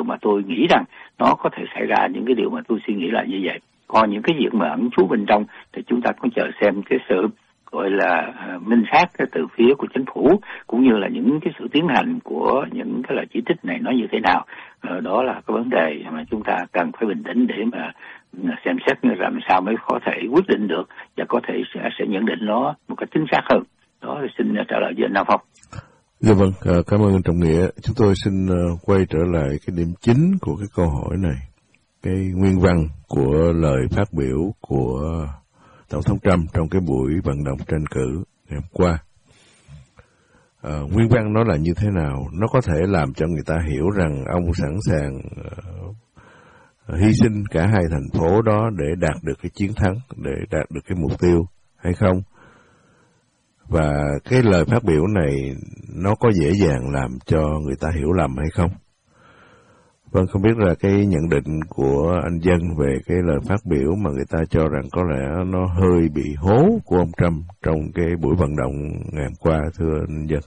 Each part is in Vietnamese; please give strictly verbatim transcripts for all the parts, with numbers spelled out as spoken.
mà tôi nghĩ rằng nó có thể xảy ra, những cái điều mà tôi suy nghĩ là như vậy. Còn những cái việc mà ẩn trú bên trong thì chúng ta cũng chờ xem cái sự gọi là uh, minh xác từ phía của chính phủ, cũng như là những cái sự tiến hành của những cái lời chỉ trích này nó như thế nào. Uh, đó là cái vấn đề mà chúng ta cần phải bình tĩnh để mà xem xét như làm sao mới có thể quyết định được và có thể sẽ, sẽ nhận định nó một cách chính xác hơn. Đó là xin trả lời với anh Nam Phong. Dạ vâng, cảm ơn anh Trọng Nghĩa. Chúng tôi xin quay trở lại cái điểm chính của cái câu hỏi này, cái nguyên văn của lời phát biểu của Tổng thống Trump trong cái buổi vận động tranh cử ngày hôm qua. À, nguyên văn nó là như thế nào? Nó có thể làm cho người ta hiểu rằng ông sẵn sàng uh, hy sinh cả hai thành phố đó để đạt được cái chiến thắng, để đạt được cái mục tiêu hay không? Và cái lời phát biểu này nó có dễ dàng làm cho người ta hiểu lầm hay không? Vâng, không biết là cái nhận định của anh Dân về cái lời phát biểu mà người ta cho rằng có lẽ nó hơi bị hố của ông Trump trong cái buổi vận động ngày hôm qua, thưa anh Dân.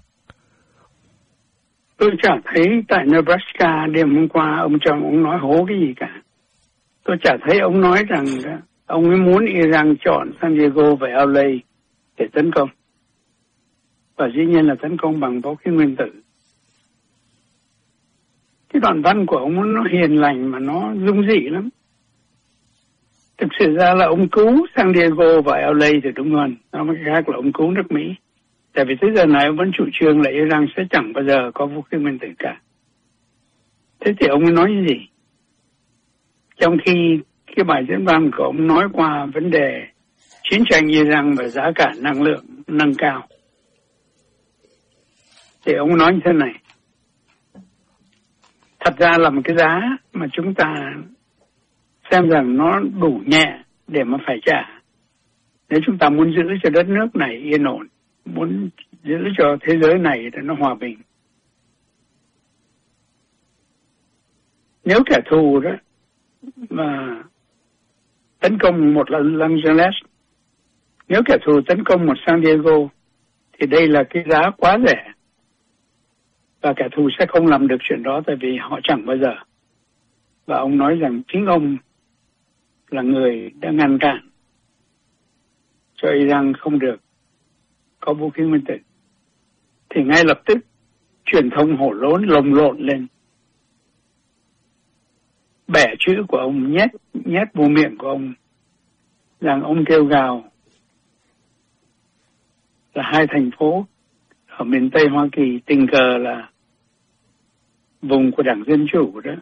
Tôi chả thấy tại Nebraska đêm hôm qua ông Trump ông nói hố cái gì cả. Tôi chả thấy ông nói rằng ông ấy muốn Iran chọn San Diego và L A để tấn công. Và dĩ nhiên là tấn công bằng vũ khí nguyên tử. Cái đoạn văn của ông nó hiền lành mà nó dung dị lắm. Thực sự ra là ông cứu San Diego và L A thì đúng hơn. Nó mới khác là ông cứu nước Mỹ. Tại vì tới giờ này ông vẫn chủ trương là Iran sẽ chẳng bao giờ có vũ khí nguyên tử cả. Thế thì ông ấy nói cái gì? Trong khi cái bài diễn văn của ông nói qua vấn đề chiến tranh Iran và giá cả năng lượng nâng cao. Thì ông nói như thế này. Thật ra là một cái giá mà chúng ta xem rằng nó đủ nhẹ để mà phải trả. Nếu chúng ta muốn giữ cho đất nước này yên ổn, muốn giữ cho thế giới này để nó hòa bình. Nếu kẻ thù đó mà tấn công một Los Angeles, nếu kẻ thù tấn công một San Diego, thì đây là cái giá quá rẻ. Và kẻ thù sẽ không làm được chuyện đó tại vì họ chẳng bao giờ. Và ông nói rằng chính ông là người đã ngăn cản cho Iran không được có vũ khí nguyên tử. Thì ngay lập tức truyền thông hổ lốn lồng lộn lên. Bẻ chữ của ông nhét, nhét vô miệng của ông rằng ông kêu gào là hai thành phố ở miền Tây Hoa Kỳ tình cờ là vùng của Đảng Dân Chủ đó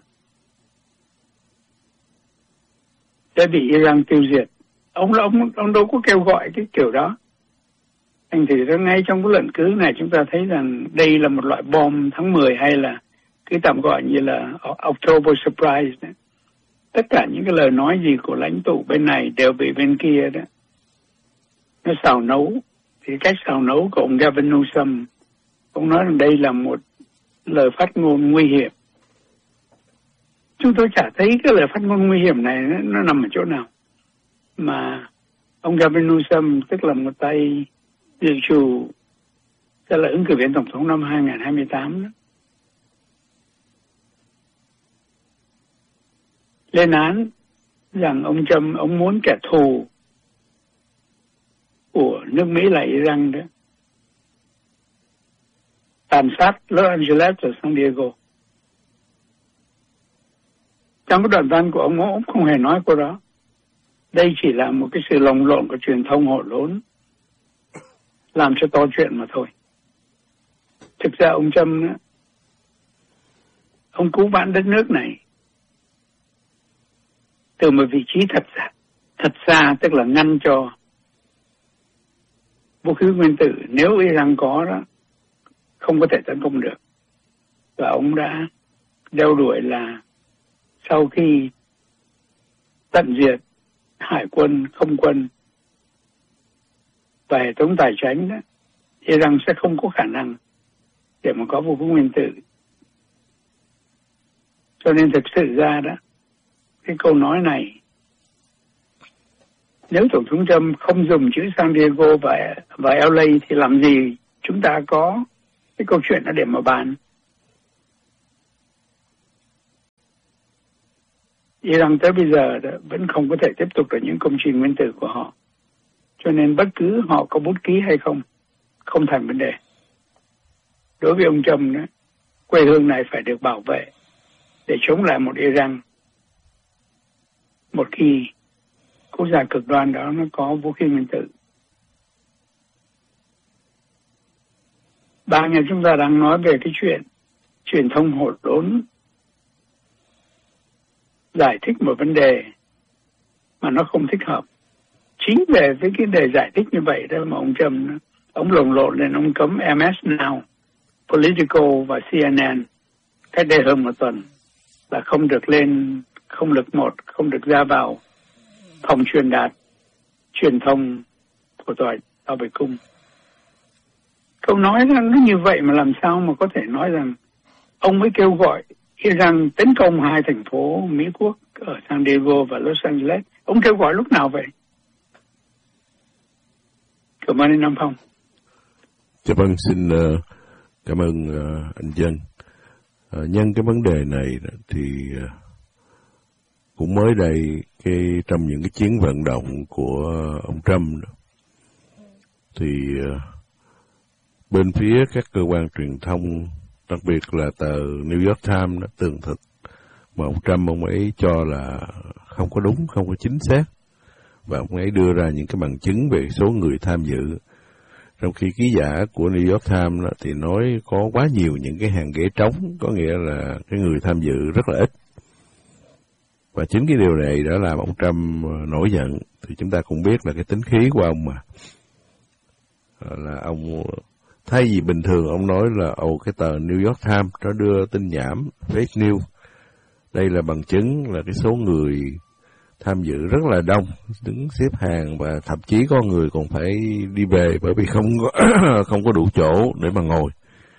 đã bị Iran tiêu diệt. Ông là ông, ông đâu có kêu gọi cái kiểu đó. Thành thử ra ngay trong cái luận cứ này chúng ta thấy rằng đây là một loại bom tháng mười hay là cái tạm gọi như là October Surprise đó. Tất cả những cái lời nói gì của lãnh tụ bên này đều bị bên kia đó nó xào nấu. Thì cách xào nấu của ông Gavin Newsom, ông nói rằng đây là một lời phát ngôn nguy hiểm. Chúng tôi chả thấy cái lời phát ngôn nguy hiểm này nó, nó nằm ở chỗ nào. Mà ông Gavin Newsom tức là một tay dự trù sẽ là ứng cử viên tổng thống năm hai không hai tám đó. Lên án rằng ông Trump ông muốn kẻ thù của nước Mỹ là Iran đó tàn sát Los Angeles và San Diego. Trong cái đoạn văn của ông, ông không hề nói câu đó. Đây chỉ là một cái sự lồng lộn của truyền thông hổ lốn làm cho to chuyện mà thôi. Thực ra ông Trump đó, ông cứu vãn đất nước này từ một vị trí thật thật xa, tức là ngăn cho vũ khí nguyên tử nếu Iran có đó không có thể tấn công được. Và ông đã đeo đuổi là sau khi tận diệt hải quân, không quân và hệ thống tài chính đó, Iran sẽ không có khả năng để mà có vũ khí nguyên tử. Cho nên thực sự ra đó, cái câu nói này, nếu Tổng thống Trump không dùng chữ San Diego và, và L A thì làm gì chúng ta có cái câu chuyện đó để mà bàn. Iran tới bây giờ đó, vẫn không có thể tiếp tục được những công trình nguyên tử của họ. Cho nên bất cứ họ có bút ký hay không, không thành vấn đề. Đối với ông Trump đó, quê hương này phải được bảo vệ để chống lại một Iran. Một khi quốc gia cực đoan đó nó có vũ khí nguyên tử. Bao nhiêu chúng ta đang nói về cái chuyện truyền thông hỗn độn, giải thích một vấn đề mà nó không thích hợp. Chính về với cái đề giải thích như vậy đó mà ông Trump, ông lồng lộn lên, ông cấm em ét Now, Politico và xê en en cách đây hơn một tuần là không được lên, không được một, không được ra vào phòng truyền đạt, truyền thông của tòa Tòa Bạch Cung. Câu nói nó như vậy mà làm sao mà có thể nói rằng ông mới kêu gọi Iran tấn công hai thành phố Mỹ Quốc ở San Diego và Los Angeles. Ông kêu gọi lúc nào vậy? Cảm ơn anh Nam Phong. Dạ vâng, xin uh, cảm ơn uh, anh Dân. Uh, nhân cái vấn đề này thì uh, cũng mới đây cái trong những cái chiến vận động của ông Trump đó, thì uh, bên phía các cơ quan truyền thông, đặc biệt là tờ New York Times đã tường thuật mà ông Trump ông ấy cho là không có đúng, không có chính xác, và ông ấy đưa ra những cái bằng chứng về số người tham dự. Trong khi ký giả của New York Times đó, thì nói có quá nhiều những cái hàng ghế trống, có nghĩa là cái người tham dự rất là ít. Và chính cái điều này đã làm ông Trump nổi giận. Thì chúng ta cũng biết là cái tính khí của ông mà. Là ông, thay vì bình thường ông nói là ồ cái tờ New York Times nó đưa tin nhảm, fake news. Đây là bằng chứng là cái số người tham dự rất là đông, đứng xếp hàng và thậm chí có người còn phải đi về bởi vì không có không có đủ chỗ để mà ngồi.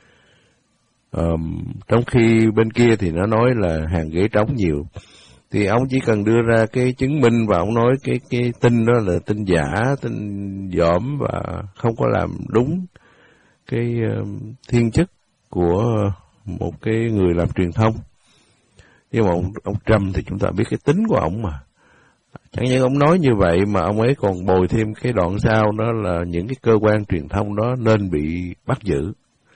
Um, trong khi bên kia thì nó nói là hàng ghế trống nhiều, thì ông chỉ cần đưa ra cái chứng minh và ông nói cái cái tin đó là tin giả, tin dỏm và không có làm đúng cái um, thiên chức của một cái người làm truyền thông. Nhưng mà ông, ông Trump thì chúng ta biết cái tính của ông mà. Chẳng những ông nói như vậy mà ông ấy còn bồi thêm cái đoạn sau, đó là những cái cơ quan truyền thông đó nên bị bắt giữ.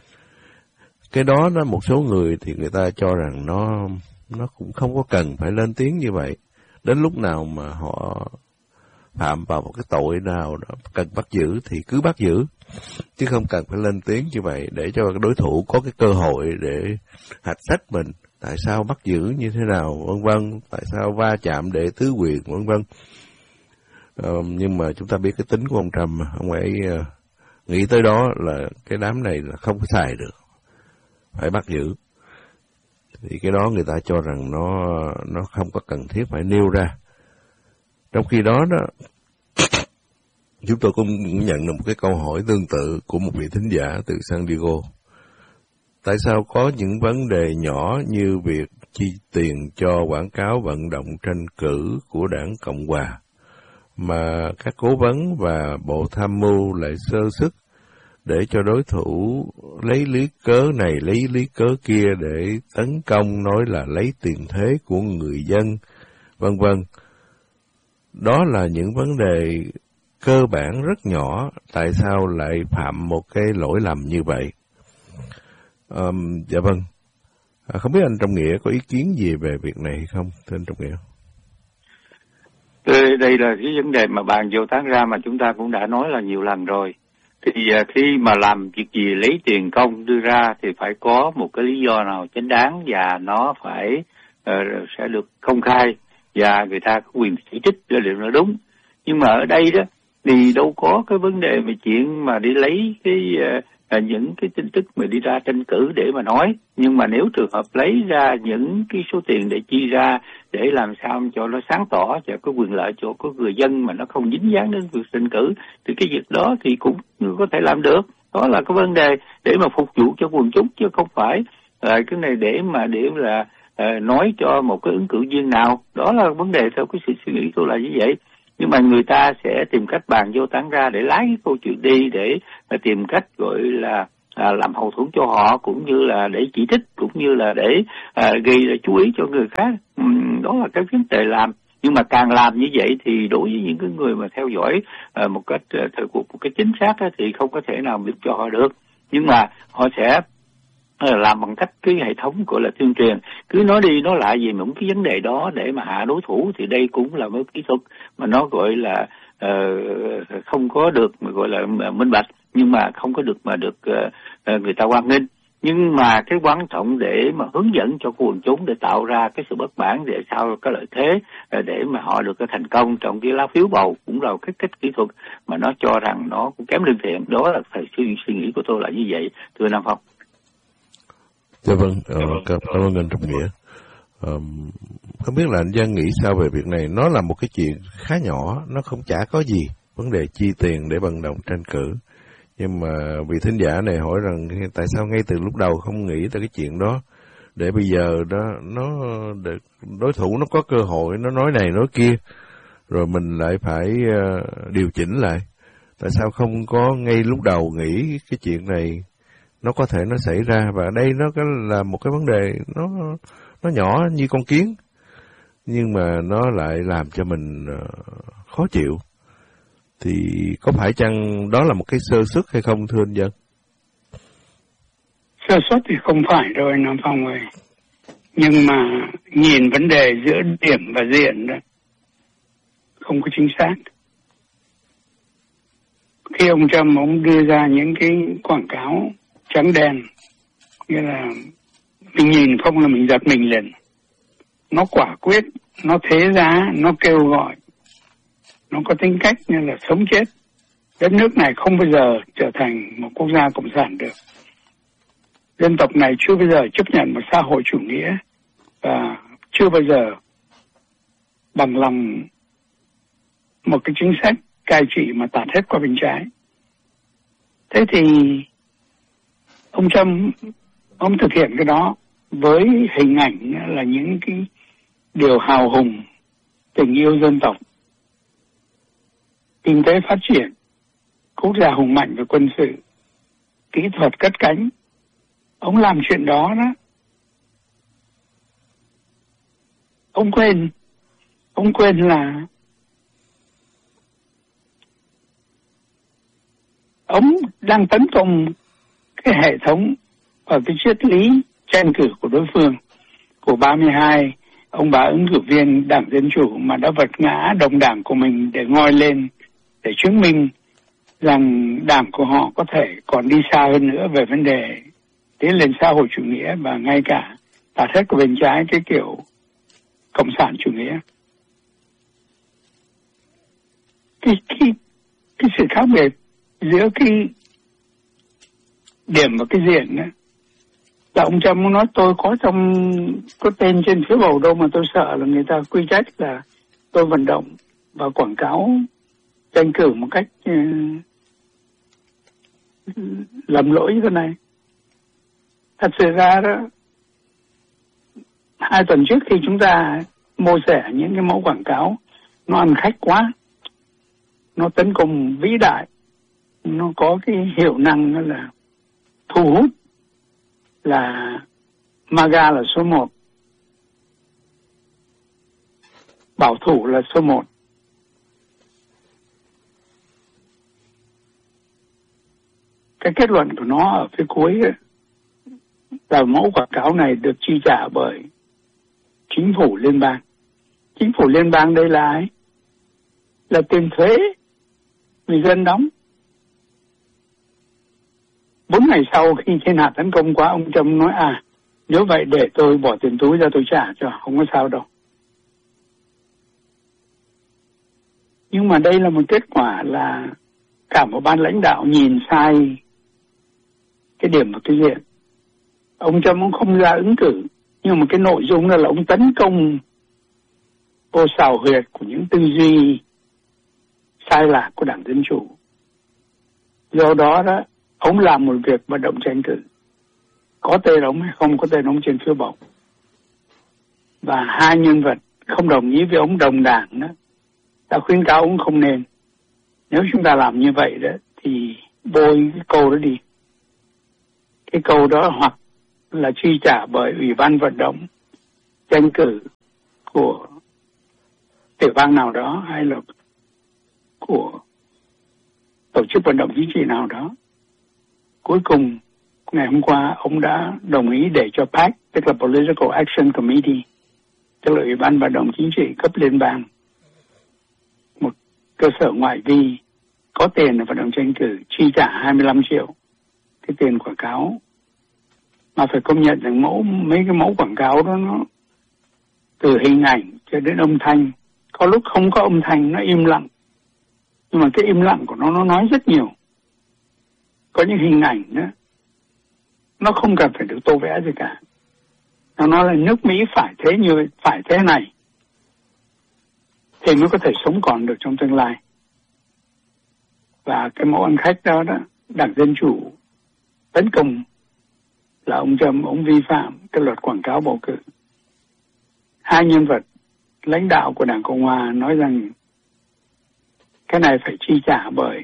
Cái đó nó một số người thì người ta cho rằng nó nó cũng không có cần phải lên tiếng như vậy. Đến lúc nào mà họ phạm vào một cái tội nào đó cần bắt giữ thì cứ bắt giữ, chứ không cần phải lên tiếng như vậy để cho đối thủ có cái cơ hội để hạch sách mình. Tại sao bắt giữ như thế nào, vân vân, tại sao va chạm để tứ quyền, vân vân. Ờ, nhưng mà chúng ta biết cái tính của ông Trump, ông ấy uh, nghĩ tới đó là cái đám này là không có xài được, phải bắt giữ. Thì cái đó người ta cho rằng nó nó không có cần thiết phải nêu ra. Trong khi đó đó, chúng tôi cũng nhận được một cái câu hỏi tương tự của một vị thính giả từ San Diego. Tại sao có những vấn đề nhỏ như việc chi tiền cho quảng cáo vận động tranh cử của đảng Cộng Hòa mà các cố vấn và bộ tham mưu lại sơ sức để cho đối thủ lấy lý cớ này lấy lý cớ kia để tấn công, nói là lấy tiền thế của người dân, vân vân. Đó là những vấn đề cơ bản rất nhỏ, tại sao lại phạm một cái lỗi lầm như vậy? Um, dạ vâng. À, không biết anh Trọng Nghĩa có ý kiến gì về việc này không, thưa anh Trọng Nghĩa? Đây là cái vấn đề mà bàn vô tán ra mà chúng ta cũng đã nói là nhiều lần rồi. Thì khi mà làm việc gì lấy tiền công đưa ra thì phải có một cái lý do nào chính đáng và nó phải uh, sẽ được công khai và người ta có quyền chỉ trích cho điều nó đúng. Nhưng mà ở đây đó thì đâu có cái vấn đề về chuyện mà đi lấy cái uh, À, những cái tin tức mà đi ra tranh cử để mà nói. Nhưng mà nếu trường hợp lấy ra những cái số tiền để chi ra để làm sao cho nó sáng tỏ cho có quyền lợi cho có người dân mà nó không dính dáng đến việc tranh cử thì cái việc đó thì cũng có thể làm được. Đó là cái vấn đề để mà phục vụ cho quần chúng, chứ không phải à, cái này để mà để là à, nói cho một cái ứng cử viên nào. Đó là vấn đề theo cái sự suy nghĩ tôi là như vậy. Nhưng mà người ta sẽ tìm cách bàn vô tán ra để lái cái câu chuyện đi, để tìm cách gọi là à, làm hậu thuẫn cho họ, cũng như là để chỉ trích, cũng như là để à, gây chú ý cho người khác. Uhm, đó là cái vấn đề làm. Nhưng mà càng làm như vậy thì đối với những cái người mà theo dõi uh, một cách uh, thời cuộc một cái chính xác uh, thì không có thể nào biết cho họ được. Nhưng mà họ sẽ uh, làm bằng cách cái hệ thống gọi là tuyên truyền, cứ nói đi nói lại về những cái vấn đề đó để mà hạ đối thủ, thì đây cũng là một kỹ thuật mà nó gọi là uh, không có được mà gọi là minh bạch, nhưng mà không có được mà được uh, uh, người ta hoan nghênh. Nhưng mà cái quan trọng để mà hướng dẫn cho quần chúng để tạo ra cái sự bất mãn, để sao có lợi thế để mà họ được cái thành công trong cái lá phiếu bầu, cũng là cái cách kỹ thuật mà nó cho rằng nó cũng kém lương thiện. Đó là phải suy, suy nghĩ của tôi là như vậy, thưa Nam Phong. Dạ vâng, uh, cảm ơn anh Trọng Nghĩa. Um, không biết là anh Giang nghĩ sao về việc này? Nó là một cái chuyện khá nhỏ, nó không chả có gì vấn đề chi tiền để vận động tranh cử. Nhưng mà vị thính giả này hỏi rằng tại sao ngay từ lúc đầu không nghĩ tới cái chuyện đó, để bây giờ đó nó để đối thủ nó có cơ hội, nó nói này nói kia, rồi mình lại phải uh, điều chỉnh lại. Tại sao không có ngay lúc đầu nghĩ cái chuyện này nó có thể nó xảy ra? Và đây nó là một cái vấn đề nó nó nhỏ như con kiến, nhưng mà nó lại làm cho mình uh, khó chịu. Thì có phải chăng đó là một cái sơ suất hay không, thưa anh Dân? Sơ suất thì không phải đâu anh Nam Phong ơi. Nhưng mà nhìn vấn đề giữa điểm và diện đó không có chính xác. Khi ông Trump ông đưa ra những cái quảng cáo trắng đen, nghĩa là mình nhìn không là mình giật mình liền. Nó quả quyết, nó thế giá, nó kêu gọi, nó có tính cách như là sống chết. Đất nước này không bao giờ trở thành một quốc gia cộng sản được. Dân tộc này chưa bao giờ chấp nhận một xã hội chủ nghĩa, và chưa bao giờ bằng lòng một cái chính sách cai trị mà tạt hết qua bên trái. Thế thì ông Trump, ông thực hiện cái đó với hình ảnh là những cái điều hào hùng, tình yêu dân tộc, kinh tế phát triển, quốc gia hùng mạnh về quân sự, kỹ thuật cất cánh. Ông làm chuyện đó đó. Ông quên, ông quên là ông đang tấn công cái hệ thống và cái triết lý tranh cử của đối phương, của ba mươi hai ông bà ứng cử viên Đảng Dân Chủ mà đã vật ngã đồng đảng của mình để ngoi lên, để chứng minh rằng đảng của họ có thể còn đi xa hơn nữa về vấn đề tiến lên xã hội chủ nghĩa, và ngay cả tạt hết của bên trái cái kiểu cộng sản chủ nghĩa. Cái, cái, cái sự khác biệt giữa cái điểm và cái diện đó, là ông Trump nói tôi có trong có tên trên phiếu bầu đâu mà tôi sợ là người ta quy trách là tôi vận động và quảng cáo tranh cử một cách uh, lầm lỗi như thế này. Thật sự ra đó, hai tuần trước khi chúng ta mô tả những cái mẫu quảng cáo nó ăn khách quá, nó tấn công vĩ đại, nó có cái hiệu năng đó là thu hút, là MAGA là số một, bảo thủ là số một. Cái kết luận của nó ở phía cuối ấy, là mẫu quảng cáo này được chi trả bởi chính phủ liên bang. Chính phủ liên bang đây là ai? Là tiền thuế người dân đóng. Bốn ngày sau khi thiên hạ tấn công quá, ông Trump nói à, nếu vậy để tôi bỏ tiền túi ra tôi trả cho, không có sao đâu. Nhưng mà đây là một kết quả là cả một ban lãnh đạo nhìn sai cái điểm và cái diện. Ông Trump ông không ra ứng cử, nhưng mà cái nội dung là, là ông tấn công vô xào huyệt của những tư duy sai lạc của Đảng Dân Chủ. Do đó đó, ông làm một việc vận động tranh cử, có tên ông hay không có tên ông trên phiếu bầu. Và hai nhân vật không đồng ý với ông đồng đảng đó, đã khuyến cáo ông không nên. Nếu chúng ta làm như vậy đó, thì bôi cái câu đó đi. Cái câu đó hoặc là chi trả bởi Ủy ban vận động tranh cử của tiểu bang nào đó hay là của tổ chức vận động chính trị nào đó. Cuối cùng ngày hôm qua ông đã đồng ý để cho pê a xê, tức là Political Action Committee, tức là Ủy ban vận động chính trị cấp liên bang, một cơ sở ngoại vi có tiền để vận động tranh cử, chi trả hai mươi lăm triệu cái tiền quảng cáo. Mà phải công nhận rằng mẫu mấy cái mẫu quảng cáo đó nó từ hình ảnh cho đến âm thanh, có lúc không có âm thanh, nó im lặng, nhưng mà cái im lặng của nó nó nói rất nhiều. Có những hình ảnh đó nó không cần phải được tô vẽ gì cả, nó nói là nước Mỹ phải thế như phải thế này thì mới có thể sống còn được trong tương lai. Và cái mẫu ăn khách đó đó, Đảng Dân Chủ tấn công là ông Trump, ông vi phạm cái luật quảng cáo bầu cử. Hai nhân vật lãnh đạo của Đảng Cộng Hòa nói rằng cái này phải chi trả bởi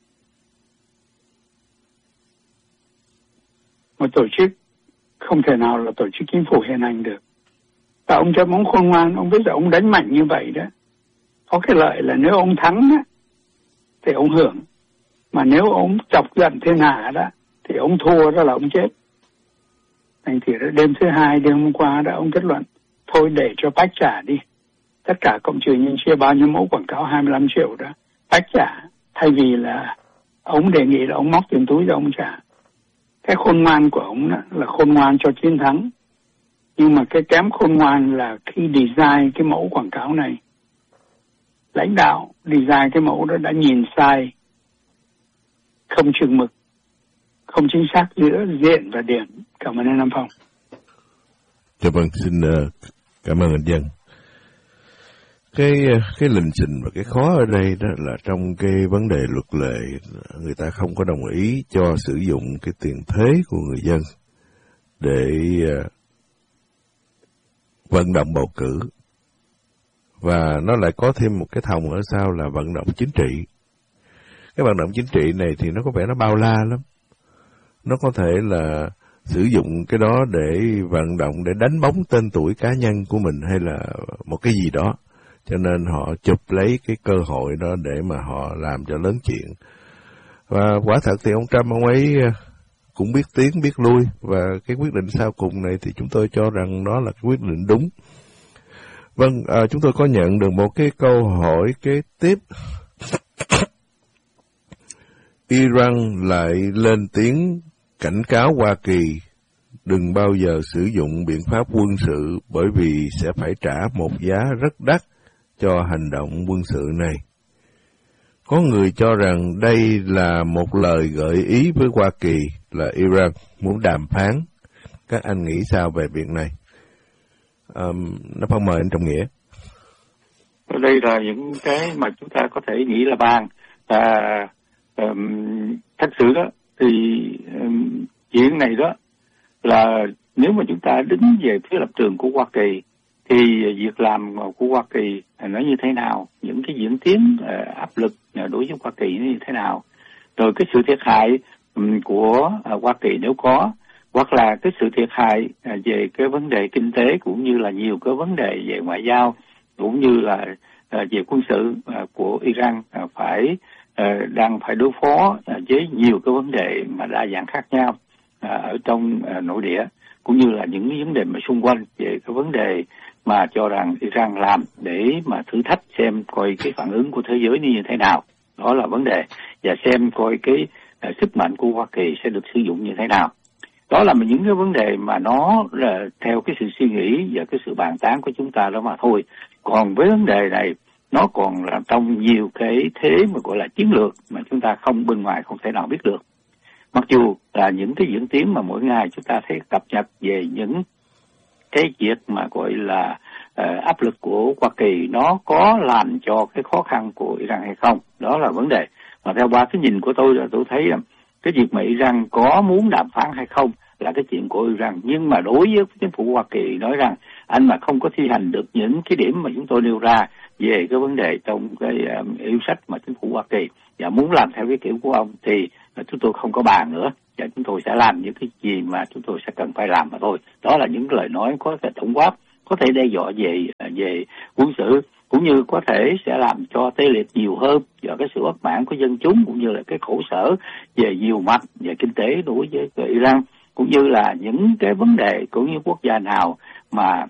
một tổ chức không thể nào là tổ chức chính phủ hiện hành được. Và ông Trump ông khôn ngoan, ông biết là ông đánh mạnh như vậy đó, có cái lợi là nếu ông thắng đó, thì ông hưởng, mà nếu ông chọc giận thiên hạ đó thì ông thua, đó là ông chết. Thành thì đêm thứ hai, đêm hôm qua đó, ông kết luận thôi để cho pê a xê trả đi, tất cả cộng trừ nhân chia bao nhiêu mẫu quảng cáo hai mươi lăm triệu đó, pê a xê trả, thay vì là ông đề nghị là ông móc tiền túi cho ông trả. Cái khôn ngoan của ông đó là khôn ngoan cho chiến thắng, nhưng mà cái kém khôn ngoan là khi design cái mẫu quảng cáo này, lãnh đạo design cái mẫu đó đã nhìn sai, không chừng mực, không chính xác giữa diện và điểm. Cảm ơn anh Nam Phong. Dạ vâng, xin uh, cảm ơn anh Dân. Cái cái lình xình và cái khó ở đây đó là trong cái vấn đề luật lệ, người ta không có đồng ý cho sử dụng cái tiền thuế của người dân để uh, vận động bầu cử. Và nó lại có thêm một cái thòng ở sau là vận động chính trị. Cái vận động chính trị này thì nó có vẻ nó bao la lắm. Nó có thể là sử dụng cái đó để vận động, để đánh bóng tên tuổi cá nhân của mình hay là một cái gì đó. Cho nên họ chụp lấy cái cơ hội đó để mà họ làm cho lớn chuyện. Và quả thật thì ông Trump, ông ấy cũng biết tiến, biết lui. Và cái quyết định sau cùng này thì chúng tôi cho rằng đó là cái quyết định đúng. Vâng, à, chúng tôi có nhận được một cái câu hỏi kế tiếp. Iran lại lên tiếng cảnh cáo Hoa Kỳ đừng bao giờ sử dụng biện pháp quân sự bởi vì sẽ phải trả một giá rất đắt cho hành động quân sự này. Có người cho rằng đây là một lời gợi ý với Hoa Kỳ là Iran muốn đàm phán. Các anh nghĩ sao về việc này? Um, nó phong mời anh Trọng Nghĩa. Đây là những cái mà chúng ta có thể nghĩ là bàn. Và um, thật sự đó thì um, chuyện này đó là nếu mà chúng ta đứng về phía lập trường của Hoa Kỳ thì việc làm của Hoa Kỳ nó như thế nào, những cái diễn tiến uh, áp lực đối với Hoa Kỳ nó như thế nào, rồi cái sự thiệt hại um, của uh, Hoa Kỳ nếu có, hoặc là cái sự thiệt hại uh, về cái vấn đề kinh tế cũng như là nhiều cái vấn đề về ngoại giao cũng như là uh, về quân sự uh, của Iran uh, phải uh, đang phải đối phó uh, với nhiều cái vấn đề mà đa dạng khác nhau uh, ở trong uh, nội địa, cũng như là những vấn đề mà xung quanh về cái vấn đề mà cho rằng Iran làm để mà thử thách xem coi cái phản ứng của thế giới như thế nào. Đó là vấn đề, và xem coi cái uh, sức mạnh của Hoa Kỳ sẽ được sử dụng như thế nào. Đó là những cái vấn đề mà nó là theo cái sự suy nghĩ và cái sự bàn tán của chúng ta đó mà thôi. Còn với vấn đề này, nó còn là trong nhiều cái thế mà gọi là chiến lược mà chúng ta không bên ngoài không thể nào biết được. Mặc dù là những cái diễn tiến mà mỗi ngày chúng ta thấy cập nhật về những cái việc mà gọi là uh, áp lực của Hoa Kỳ nó có làm cho cái khó khăn của Iran hay không, đó là vấn đề. Mà theo ba cái nhìn của tôi là tôi thấy là cái việc mà Iran có muốn đàm phán hay không là cái chuyện của Iran, nhưng mà đối với chính phủ Hoa Kỳ nói rằng anh mà không có thi hành được những cái điểm mà chúng tôi nêu ra về cái vấn đề trong cái um, yêu sách mà chính phủ Hoa Kỳ và muốn làm theo cái kiểu của ông thì chúng tôi không có bàn nữa, và chúng tôi sẽ làm những cái gì mà chúng tôi sẽ cần phải làm mà thôi. Đó là những lời nói có thể tổng quát có thể đe dọa về về quân sự, cũng như có thể sẽ làm cho tê liệt nhiều hơn do cái sự bất mãn của dân chúng, cũng như là cái khổ sở về nhiều mặt về kinh tế đối với Iran, cũng như là những cái vấn đề cũng như quốc gia nào mà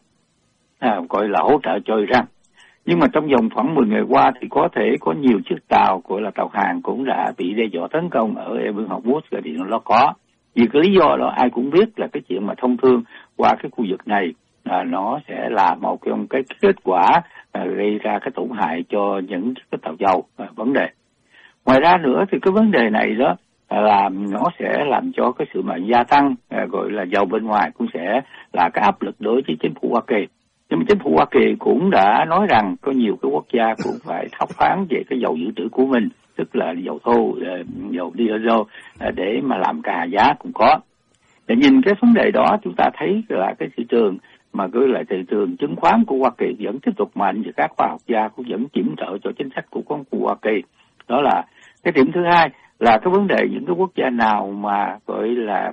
à, gọi là hỗ trợ cho Iran. Nhưng mà trong vòng khoảng mười ngày qua thì có thể có nhiều chiếc tàu gọi là tàu hàng cũng đã bị đe dọa tấn công ở eo biển Hormuz và điện nó có. Vì cái lý do đó ai cũng biết là cái chuyện mà thông thương qua cái khu vực này à, nó sẽ là một trong cái kết quả à, gây ra cái tổn hại cho những cái tàu dầu à, vấn đề. Ngoài ra nữa thì cái vấn đề này đó à, làm nó sẽ làm cho cái sự mà gia tăng à, gọi là dầu bên ngoài cũng sẽ là cái áp lực đối với chính phủ Hoa Kỳ. Nhưng mà chính phủ Hoa Kỳ cũng đã nói rằng có nhiều cái quốc gia cũng phải thắp phán về cái dầu dự trữ của mình, tức là dầu thô, dầu diesel để mà làm cà giá cũng có. Để nhìn cái vấn đề đó chúng ta thấy là cái thị trường mà cứ lại thị trường chứng khoán của Hoa Kỳ vẫn tiếp tục mạnh và các khoa học gia cũng vẫn kiểm trợ cho chính sách của con của Hoa Kỳ. Đó là cái điểm thứ hai, là cái vấn đề những cái quốc gia nào mà gọi là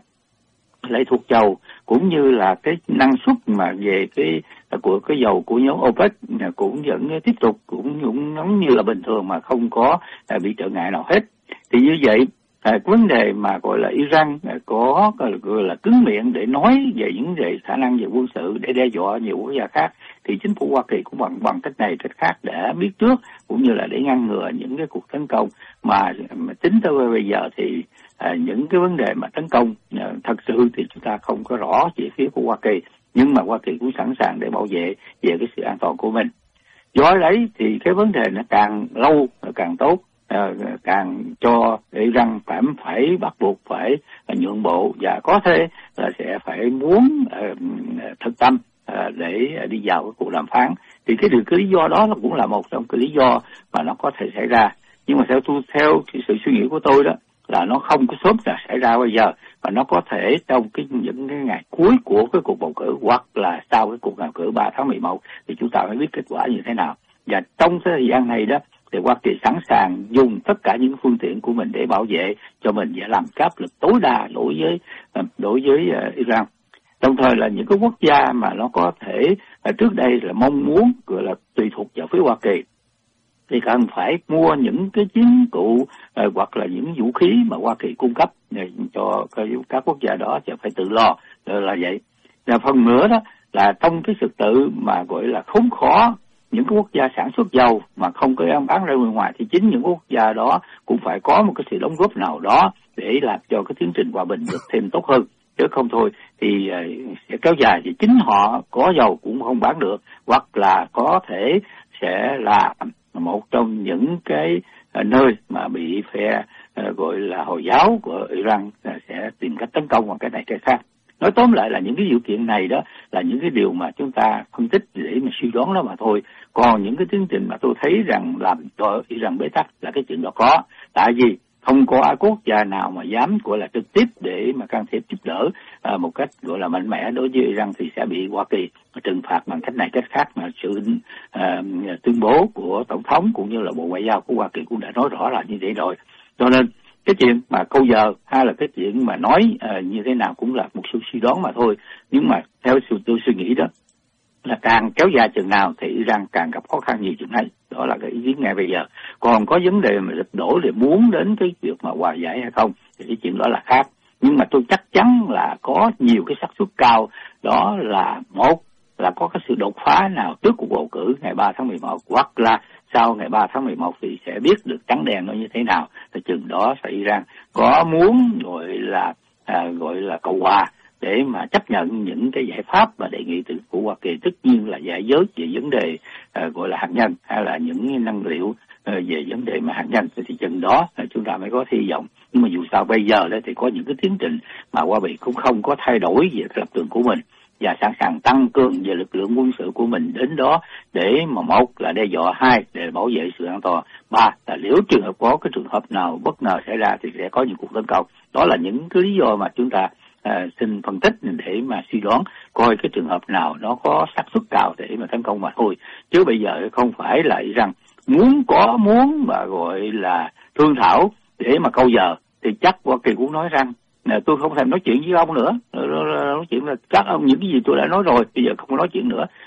lệ thuộc dầu cũng như là cái năng suất mà về cái của cái dầu của nhóm OPEC cũng vẫn tiếp tục cũng cũng giống như là bình thường mà không có bị trở ngại nào hết. Thì như vậy à, vấn đề mà gọi là Iran có gọi là cứng miệng để nói về những về khả năng về quân sự để đe dọa nhiều quốc gia khác, thì chính phủ Hoa Kỳ cũng bằng bằng cách này cách khác để biết trước cũng như là để ngăn ngừa những cái cuộc tấn công mà, mà tính tới bây giờ thì à, những cái vấn đề mà tấn công à, thật sự thì chúng ta không có rõ về phía của Hoa Kỳ, nhưng mà Hoa Kỳ cũng sẵn sàng để bảo vệ về cái sự an toàn của mình. Do đấy thì cái vấn đề nó càng lâu càng tốt, à, càng cho Iran phải phải bắt buộc phải nhượng bộ và có thể là sẽ phải muốn uh, thực tâm uh, để đi vào cái cuộc đàm phán. Thì cái điều cái lý do đó nó cũng là một trong cái lý do mà nó có thể xảy ra. Nhưng mà theo tôi theo cái sự suy nghĩ của tôi đó là nó không có sớm là xảy ra bây giờ, và nó có thể trong cái những cái ngày cuối của cái cuộc bầu cử hoặc là sau cái cuộc bầu cử ba tháng mười một thì chúng ta mới biết kết quả như thế nào. Và trong cái thời gian này đó thì Hoa Kỳ sẵn sàng dùng tất cả những phương tiện của mình để bảo vệ cho mình và làm áp lực tối đa đối với đối với uh, Iran. Đồng thời là những cái quốc gia mà nó có thể uh, trước đây là mong muốn gọi là tùy thuộc vào phía Hoa Kỳ thì cần phải mua những cái chiến cụ uh, hoặc là những vũ khí mà Hoa Kỳ cung cấp để cho các quốc gia đó sẽ phải tự lo, là vậy. Và phần nữa đó là trong cái sự tự mà gọi là khốn khó những cái quốc gia sản xuất dầu mà không có bán ra bên ngoài thì chính những quốc gia đó cũng phải có một cái sự đóng góp nào đó để làm cho cái tiến trình hòa bình được thêm tốt hơn, chứ không thôi thì sẽ kéo dài thì chính họ có dầu cũng không bán được, hoặc là có thể sẽ là một trong những cái nơi mà bị phe gọi là Hồi giáo của Iran sẽ tìm cách tấn công bằng cái này cái khác. Nói tóm lại là những cái điều kiện này đó là những cái điều mà chúng ta phân tích để mà suy đoán đó mà thôi. Còn những cái tiến trình mà tôi thấy rằng làm cho Iran bế tắc là cái chuyện đó có. Tại vì không có ai quốc gia nào mà dám gọi là trực tiếp để mà can thiệp giúp đỡ à, một cách gọi là mạnh mẽ đối với Iran thì sẽ bị Hoa Kỳ trừng phạt bằng cách này cách khác. Mà sự à, tuyên bố của Tổng thống cũng như là Bộ Ngoại giao của Hoa Kỳ cũng đã nói rõ là như vậy rồi. Cho nên cái chuyện mà câu giờ hay là cái chuyện mà nói uh, như thế nào cũng là một sự suy đoán mà thôi. Nhưng mà theo sự tôi suy nghĩ đó là càng kéo dài chừng nào thì Iran càng gặp khó khăn nhiều chừng ấy. Đó là cái ý kiến ngay bây giờ. Còn có vấn đề mà lật đổ để muốn đến cái việc mà hòa giải hay không thì cái chuyện đó là khác. Nhưng mà tôi chắc chắn là có nhiều cái xác suất cao đó là một là có cái sự đột phá nào trước cuộc bầu cử ngày ba tháng mười một, hoặc là sau ngày ba tháng mười một thì sẽ biết được trắng đen nó như thế nào. Thì chừng đó sẽ Iran có muốn gọi là à, gọi là cầu hòa để mà chấp nhận những cái giải pháp và đề nghị từ của Hoa Kỳ, tất nhiên là giải giới về vấn đề à, gọi là hạt nhân hay là những năng liệu à, về vấn đề mà hạt nhân, thì chừng đó là chúng ta mới có hy vọng. Nhưng mà dù sao bây giờ đấy thì có những cái tiến trình mà Hoa Kỳ cũng không có thay đổi về cái lập trường của mình và sẵn sàng tăng cường về lực lượng quân sự của mình đến đó để mà một là đe dọa, hai để bảo vệ sự an toàn, ba là nếu trường hợp có cái trường hợp nào bất ngờ xảy ra thì sẽ có những cuộc tấn công. Đó là những cái lý do mà chúng ta à, xin phân tích để mà suy đoán coi cái trường hợp nào nó có xác suất cao để mà tấn công mà thôi. Chứ bây giờ không phải là rằng muốn có muốn mà gọi là thương thảo để mà câu giờ thì chắc Hoa Kỳ cũng nói rằng nè, tôi không thèm nói chuyện với ông nữa, nói chuyện là các ông những cái gì tôi đã nói rồi, bây giờ không nói chuyện nữa.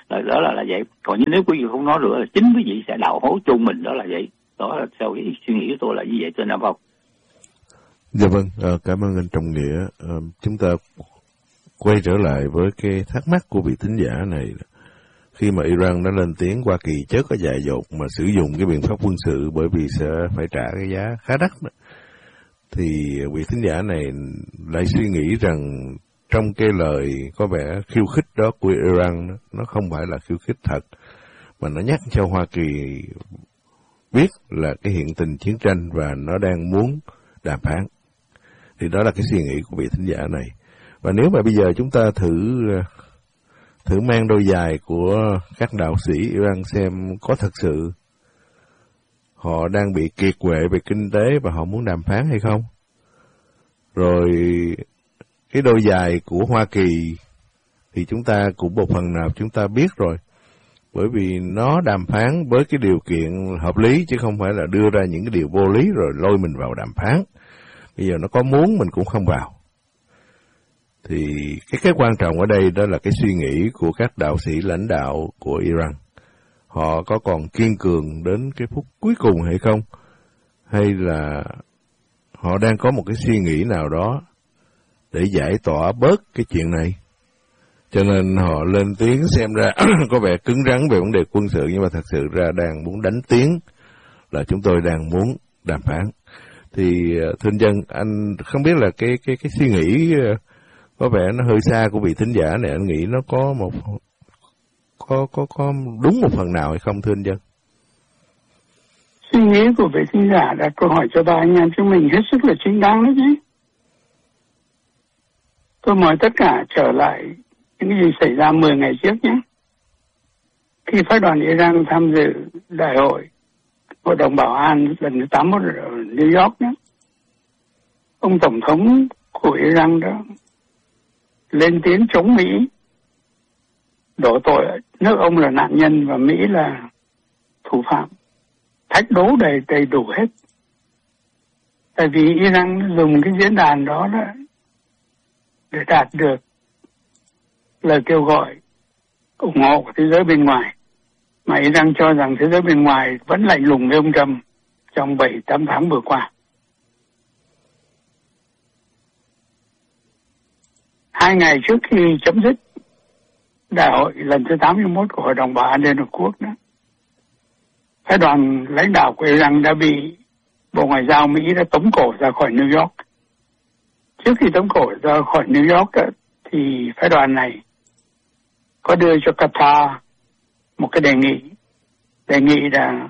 là đó là là vậy. Còn nếu quý vị không nói nữa là chính quý vị sẽ đào hố chôn mình, đó là vậy. Đó là theo cái suy nghĩ của tôi là như vậy, thưa Nam Phong. Dạ vâng, à, cảm ơn anh Trọng Nghĩa. À, chúng ta quay trở lại với cái thắc mắc của vị thính giả này. Khi mà Iran đã lên tiếng Hoa Kỳ chớ có dại dột mà sử dụng cái biện pháp quân sự bởi vì sẽ phải trả cái giá khá đắt đó, thì vị thính giả này lại suy nghĩ rằng trong cái lời có vẻ khiêu khích đó của Iran, nó không phải là khiêu khích thật, mà nó nhắc cho Hoa Kỳ biết là cái hiện tình chiến tranh và nó đang muốn đàm phán. Thì đó là cái suy nghĩ của vị thính giả này. Và nếu mà bây giờ chúng ta thử thử mang đôi giày của các đạo sĩ Iran xem có thật sự họ đang bị kiệt quệ về kinh tế và họ muốn đàm phán hay không. Rồi cái đôi giày của Hoa Kỳ thì chúng ta cũng một phần nào chúng ta biết rồi. Bởi vì nó đàm phán với cái điều kiện hợp lý chứ không phải là đưa ra những cái điều vô lý rồi lôi mình vào đàm phán. Bây giờ nó có muốn mình cũng không vào. Thì cái cái quan trọng ở đây đó là cái suy nghĩ của các đạo sĩ lãnh đạo của Iran. Họ có còn kiên cường đến cái phút cuối cùng hay không? Hay là họ đang có một cái suy nghĩ nào đó để giải tỏa bớt cái chuyện này? Cho nên họ lên tiếng xem ra có vẻ cứng rắn về vấn đề quân sự, nhưng mà thật sự ra đang muốn đánh tiếng là chúng tôi đang muốn đàm phán. Thì thưa anh Dân, anh không biết là cái cái cái suy nghĩ có vẻ nó hơi xa của vị thính giả này, anh nghĩ nó có một có có có đúng một phần nào hay không, thưa anh Dân? Suy nghĩ của vị thính giả đặt câu hỏi cho ba anh em chúng mình hết sức là chính đáng đấy chứ. Tôi mời tất cả trở lại những gì xảy ra mười ngày trước nhé. Khi phái đoàn Iran tham dự đại hội Hội đồng Bảo an lần thứ tám ở New York nhé, ông Tổng thống của Iran đó lên tiếng chống Mỹ, đổ tội nước ông là nạn nhân và Mỹ là thủ phạm, thách đố đầy đầy đủ hết. Tại vì Iran dùng cái diễn đàn đó, đó để đạt được lời kêu gọi ủng hộ của thế giới bên ngoài, mà Iran cho rằng thế giới bên ngoài vẫn lạnh lùng với ông Trump trong bảy tám tháng vừa qua. Hai ngày trước khi chấm dứt đại hội lần thứ tám mươi mốt của Hội đồng Bảo an Liên Hợp Quốc đó, phái đoàn lãnh đạo của Iran đã bị Bộ Ngoại giao Mỹ đã tống cổ ra khỏi New York. Trước khi tống cổ ra khỏi New York đó, thì phái đoàn này có đưa cho Qatar một cái đề nghị, đề nghị là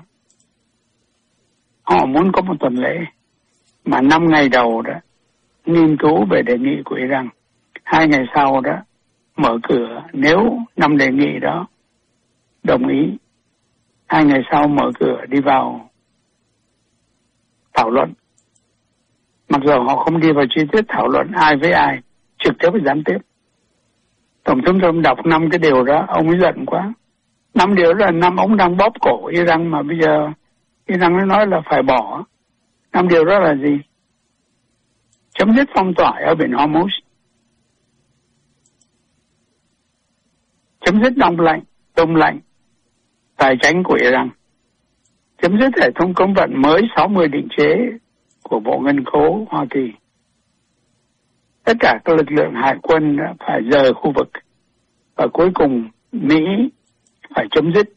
họ muốn có một tuần lễ mà năm ngày đầu đó nghiên cứu về đề nghị của Iran, hai ngày sau đó mở cửa, nếu năm đề nghị đó đồng ý, hai ngày sau mở cửa đi vào thảo luận. Mặc dù họ không đi vào chi tiết thảo luận ai với ai, trực tiếp và gián tiếp. Tổng thống Trump đọc năm cái điều đó, ông ấy giận quá. Năm điều đó là năm ông đang bóp cổ Iran mà bây giờ Iran nó nói là phải bỏ. Năm điều đó là gì? Chấm dứt phong tỏa ở biển Hormuz, chấm dứt đông lạnh, đông lạnh tài chính của Iran, chấm dứt hệ thống cấm vận mới sáu mươi định chế của Bộ Ngân khố Hoa Kỳ. Tất cả các lực lượng hải quân đã phải rời khu vực, và cuối cùng Mỹ phải chấm dứt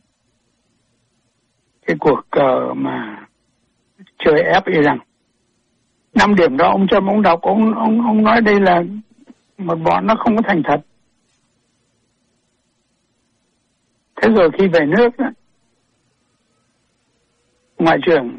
cái cuộc cờ mà chơi ép Iran. Năm điểm đó ông Trump ông đọc, ông ông ông nói đây là một bọn nó không có thành thật. Thế rồi khi về nước đó, Ngoại trưởng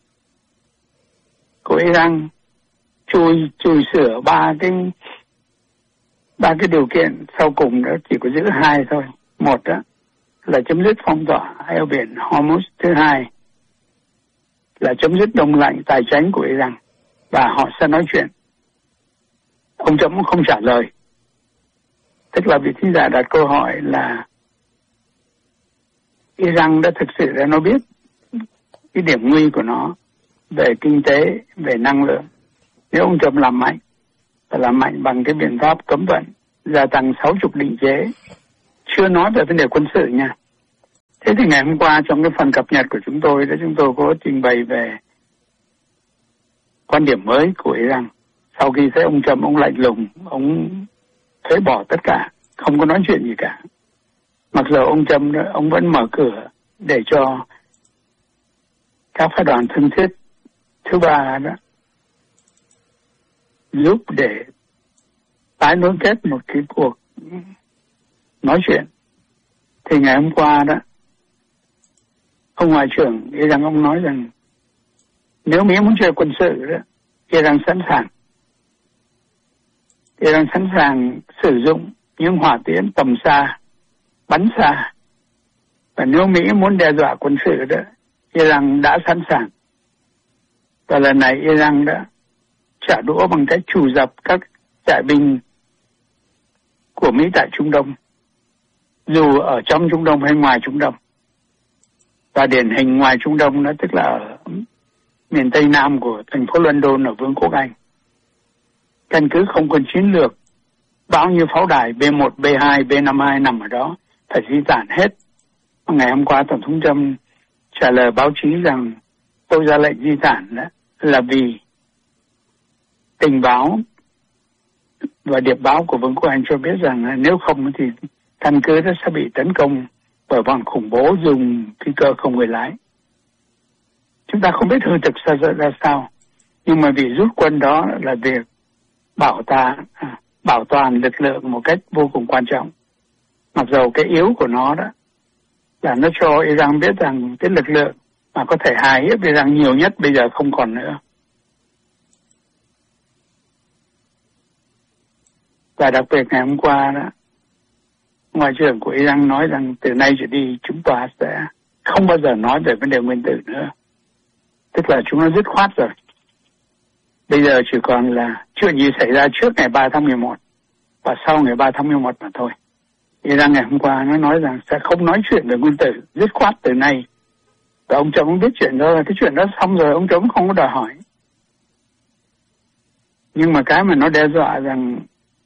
của Iran chui chui sửa ba cái ba cái điều kiện sau cùng đó, chỉ có giữ hai thôi. Một đó là chấm dứt phong tỏa eo biển Hormuz, thứ hai là chấm dứt đông lạnh tài chính của Iran, và họ sẽ nói chuyện. Ông Trump cũng không trả lời. Tức là vị thính giả đặt câu hỏi là Iran đã thực sự đã nó biết cái điểm nguy của nó về kinh tế, về năng lượng. Nếu ông Trump làm mạnh, và làm mạnh bằng cái biện pháp cấm vận, gia tăng sáu mươi định chế, chưa nói về vấn đề quân sự nha. Thế thì ngày hôm qua trong cái phần cập nhật của chúng tôi đó, chúng tôi có trình bày về quan điểm mới của Iran. Sau khi thấy ông Trump, ông lạnh lùng, ông phế bỏ tất cả, không có nói chuyện gì cả. Mặc dù ông Trump đó, ông vẫn mở cửa để cho các phái đoàn thân thiết thứ ba đó giúp để tái nối kết một cái cuộc nói chuyện. Thì ngày hôm qua đó, ông Ngoại trưởng Iran ông nói rằng nếu Mỹ muốn chơi quân sự đó, Iran sẵn sàng. Iran sẵn sàng sử dụng những hỏa tiễn tầm xa, bắn xa. Và nếu Mỹ muốn đe dọa quân sự đó, Iran đã sẵn sàng. Và lần này Iran đã trả đũa bằng cách trù dập các trại binh của Mỹ tại Trung Đông, dù ở trong Trung Đông hay ngoài Trung Đông. Và điển hình ngoài Trung Đông đó tức là ở miền Tây Nam của thành phố London ở Vương quốc Anh. Căn cứ không quân chiến lược, bao nhiêu pháo đài B một, B hai, B năm mươi hai nằm ở đó, phải di tản hết. Ngày hôm qua Tổng thống Trump trả lời báo chí rằng tôi ra lệnh di tản đó là vì tình báo và điệp báo của Vương quốc Anh cho biết rằng nếu không thì căn cứ đó sẽ bị tấn công bởi bọn khủng bố dùng phi cơ không người lái. Chúng ta không biết hư thực ra, ra sao, nhưng mà việc rút quân đó là việc bảo ta bảo toàn lực lượng một cách vô cùng quan trọng. Mặc dù cái yếu của nó đó là nó cho Iran biết rằng cái lực lượng mà có thể hài hiếp Iran nhiều nhất bây giờ không còn nữa. Và đặc biệt ngày hôm qua đó, Ngoại trưởng của Iran nói rằng từ nay trở đi chúng ta sẽ không bao giờ nói về vấn đề nguyên tử nữa. Tức là chúng nó dứt khoát rồi. Bây giờ chỉ còn là chuyện gì xảy ra trước ngày ba tháng mười một và sau ngày ba tháng mười một mà thôi. Iran ngày hôm qua nó nói rằng sẽ không nói chuyện về nguyên tử, dứt khoát từ nay. Và ông Trump không biết chuyện đó, cái chuyện đó xong rồi ông Trump không có đòi hỏi. Nhưng mà cái mà nó đe dọa rằng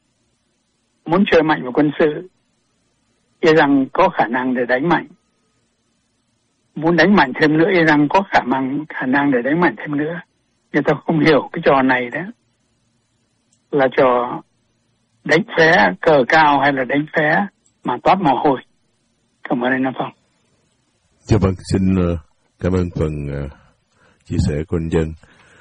muốn chơi mạnh vào quân sự, Iran có khả năng để đánh mạnh. Muốn đánh mạnh thêm nữa, Iran có khả năng khả năng để đánh mạnh thêm nữa. Người ta không hiểu cái trò này đó là trò đánh phé cờ cao hay là đánh phé mà toát mồ hôi. Cảm ơn anh Nam Phong. Dạ vâng, xin cảm ơn phần uh, chia sẻ của anh Dân.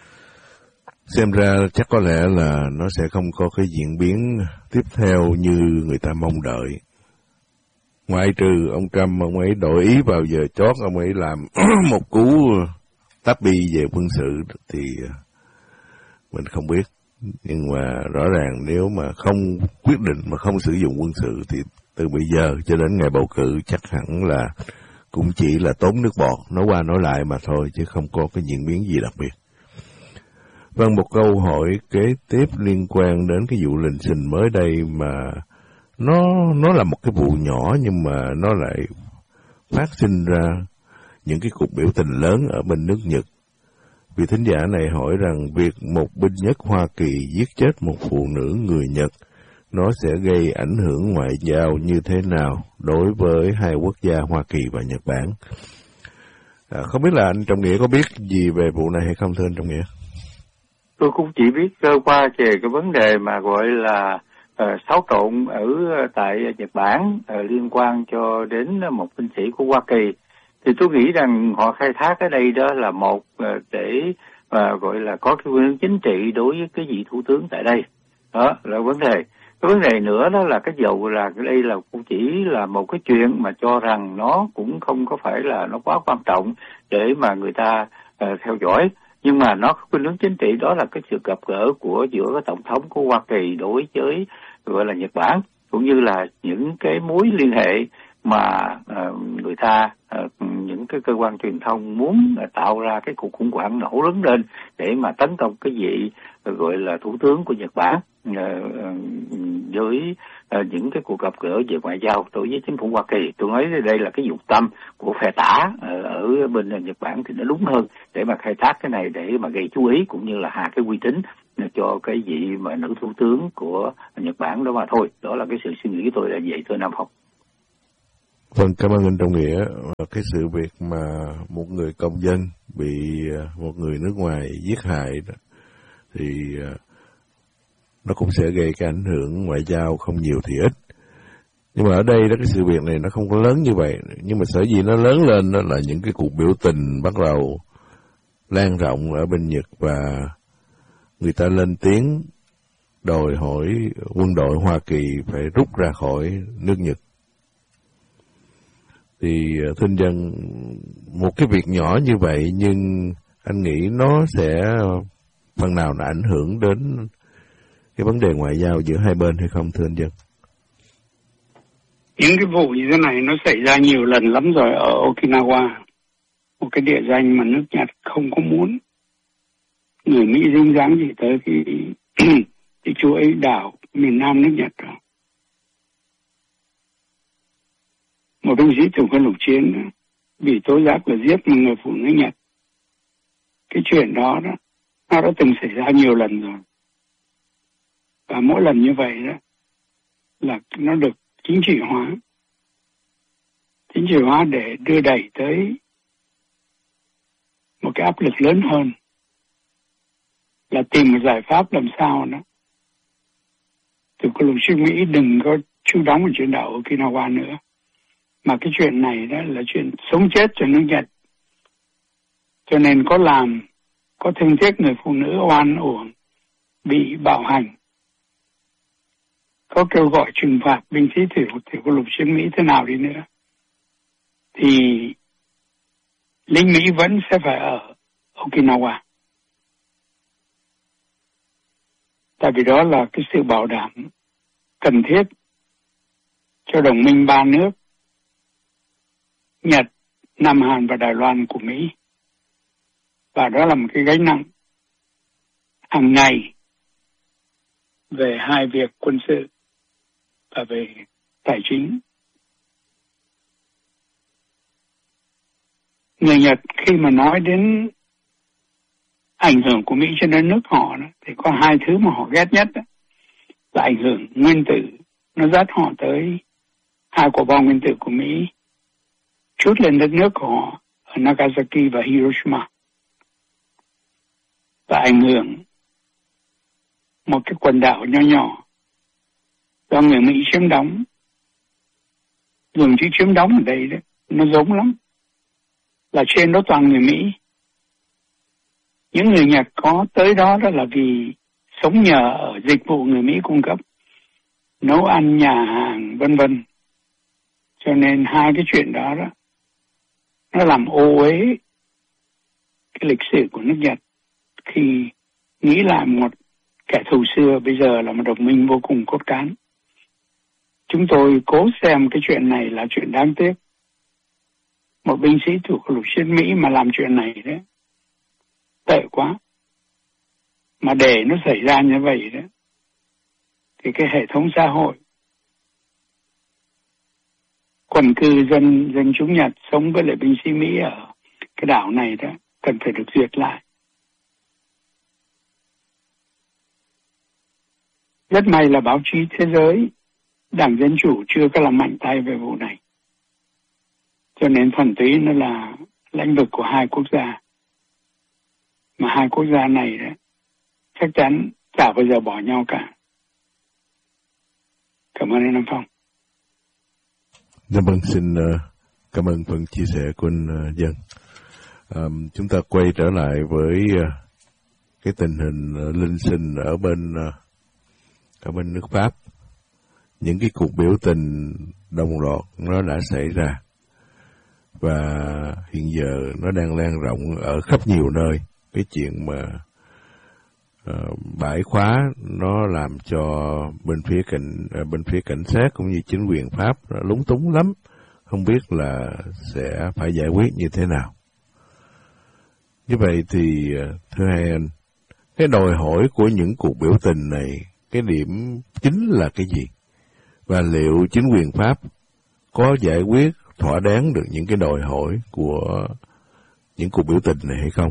Xem ra chắc có lẽ là nó sẽ không có cái diễn biến tiếp theo như người ta mong đợi. Ngoại trừ ông Trump, ông ấy đổi ý vào giờ chót, ông ấy làm một cú táp bi về quân sự thì mình không biết. Nhưng mà rõ ràng nếu mà không quyết định mà không sử dụng quân sự thì từ bây giờ cho đến ngày bầu cử chắc hẳn là cũng chỉ là tốn nước bọt, nói qua nói lại mà thôi, chứ không có cái diễn biến gì đặc biệt. Vâng, một câu hỏi kế tiếp liên quan đến cái vụ lình xình mới đây mà nó nó là một cái vụ nhỏ nhưng mà nó lại phát sinh ra những cái cuộc biểu tình lớn ở bên nước Nhật. Vị thính giả này hỏi rằng việc một binh nhất Hoa Kỳ giết chết một phụ nữ người Nhật nó sẽ gây ảnh hưởng ngoại giao như thế nào đối với hai quốc gia Hoa Kỳ và Nhật Bản? À, không biết là anh Trọng Nghĩa có biết gì về vụ này hay không thưa anh Trọng Nghĩa? Tôi cũng chỉ biết sơ qua về cái vấn đề mà gọi là uh, xáo trộn ở uh, tại Nhật Bản uh, liên quan cho đến uh, một binh sĩ của Hoa Kỳ. Thì tôi nghĩ rằng họ khai thác ở đây đó là một uh, để uh, gọi là có cái khuynh hướng chính trị đối với cái vị thủ tướng tại đây. Đó là vấn đề. Cái vấn đề nữa đó là cái dầu là đây là cũng chỉ là một cái chuyện mà cho rằng nó cũng không có phải là nó quá quan trọng để mà người ta uh, theo dõi. Nhưng mà nó khuynh hướng chính trị đó là cái sự gặp gỡ của giữa cái tổng thống của Hoa Kỳ đối với gọi là Nhật Bản, cũng như là những cái mối liên hệ mà uh, người ta uh, những cái cơ quan truyền thông muốn uh, tạo ra cái cuộc khủng hoảng nổ lớn lên để mà tấn công cái vị uh, gọi là thủ tướng của Nhật Bản uh, uh, với uh, những cái cuộc gặp gỡ về ngoại giao đối với chính phủ Hoa Kỳ. Tôi nói đây là cái dụng tâm của phe tả uh, ở bên Nhật Bản thì nó đúng hơn để mà khai thác cái này để mà gây chú ý cũng như là hạ cái uy tín cho cái vị mà nữ thủ tướng của Nhật Bản đó mà thôi. Đó là cái sự suy nghĩ của tôi là vậy thưa Nam Phong. Vâng, cảm ơn anh Trọng Nghĩa. Cái sự việc mà một người công dân bị một người nước ngoài giết hại đó, thì nó cũng sẽ gây cái ảnh hưởng ngoại giao không nhiều thì ít. Nhưng mà ở đây đó, cái sự việc này nó không có lớn như vậy. Nhưng mà sở dĩ nó lớn lên đó là những cái cuộc biểu tình bắt đầu lan rộng ở bên Nhật, và người ta lên tiếng đòi hỏi quân đội Hoa Kỳ phải rút ra khỏi nước Nhật. Thì thưa anh Dân, một cái việc nhỏ như vậy nhưng anh nghĩ nó sẽ phần nào nó ảnh hưởng đến cái vấn đề ngoại giao giữa hai bên hay không, thưa anh Dân? Những cái vụ như thế này nó xảy ra nhiều lần lắm rồi ở Okinawa, một cái địa danh mà nước Nhật không có muốn người Mỹ dính dáng gì tới cái, cái chuỗi đảo miền Nam nước Nhật đó. Một binh sĩ thuộc quân lục chiến bị tố giác là giết một người phụ nữ Nhật. Cái chuyện đó đó nó đã từng xảy ra nhiều lần rồi, và mỗi lần như vậy đó là nó được chính trị hóa chính trị hóa để đưa đẩy tới một cái áp lực lớn hơn, là tìm một giải pháp làm sao đó từ quân lục chiến Mỹ đừng có trú đóng ở trên đảo Okinawa nữa, mà cái chuyện này đó là chuyện sống chết cho nước Nhật. Cho nên có làm, có thương tiếc người phụ nữ oan uổng bị bạo hành, có kêu gọi trừng phạt binh sĩ thủy thủy quân lục chiến Mỹ thế nào đi nữa, thì lính Mỹ vẫn sẽ phải ở Okinawa. Tại vì đó là cái sự bảo đảm cần thiết cho đồng minh ba nước Nhật, Nam Hàn và Đài Loan của Mỹ. Và đó là một cái gánh nặng hàng ngày về hai việc quân sự và về tài chính. Người Nhật khi mà nói đến ảnh hưởng của Mỹ trên đất nước họ đó, thì có hai thứ mà họ ghét nhất đó, là ảnh hưởng nguyên tử. Nó dắt họ tới hai quả bom nguyên tử của Mỹ trút lên đất nước của họ ở Nagasaki và Hiroshima, và ảnh hưởng một cái quần đảo nhỏ nhỏ do người Mỹ chiếm đóng. Dùng chữ chiếm đóng ở đây đó, nó giống lắm, là trên đó toàn người Mỹ. Những người Nhật có tới đó đó là vì sống nhờ ở dịch vụ người Mỹ cung cấp, nấu ăn, nhà hàng, vân vân. Cho nên hai cái chuyện đó đó nó làm ô uế cái lịch sử của nước Nhật, khi nghĩ lại một kẻ thù xưa bây giờ là một đồng minh vô cùng cốt cán. Chúng tôi cố xem cái chuyện này là chuyện đáng tiếc. Một binh sĩ thuộc lục chiến Mỹ mà làm chuyện này đấy, tệ quá. Mà để nó xảy ra như vậy đó, thì cái hệ thống xã hội, quần cư dân dân chúng Nhật sống với lại binh sĩ Mỹ ở cái đảo này đó cần phải được duyệt lại. Rất may là báo chí thế giới, Đảng Dân Chủ chưa có làm mạnh tay về vụ này. Cho nên thuần túy nó là lãnh vực của hai quốc gia. Mà hai quốc gia này đó, chắc chắn chả bao giờ bỏ nhau cả. Cảm ơn anh Nam Phong. Dạ vâng, xin uh, cảm ơn phần chia sẻ của anh uh, Dân. Um, chúng ta quay trở lại với uh, cái tình hình uh, linh sinh ở bên uh, ở bên nước Pháp. Những cái cuộc biểu tình đồng loạt nó đã xảy ra, và hiện giờ nó đang lan rộng ở khắp nhiều nơi. Cái chuyện mà uh, bãi khóa nó làm cho bên phía cảnh uh, bên phía cảnh sát cũng như chính quyền Pháp nó lúng túng lắm, không biết là sẽ phải giải quyết như thế nào. Như vậy thì uh, thưa hai anh, cái đòi hỏi của những cuộc biểu tình này, cái điểm chính là cái gì? Và liệu chính quyền Pháp có giải quyết thỏa đáng được những cái đòi hỏi của những cuộc biểu tình này hay không?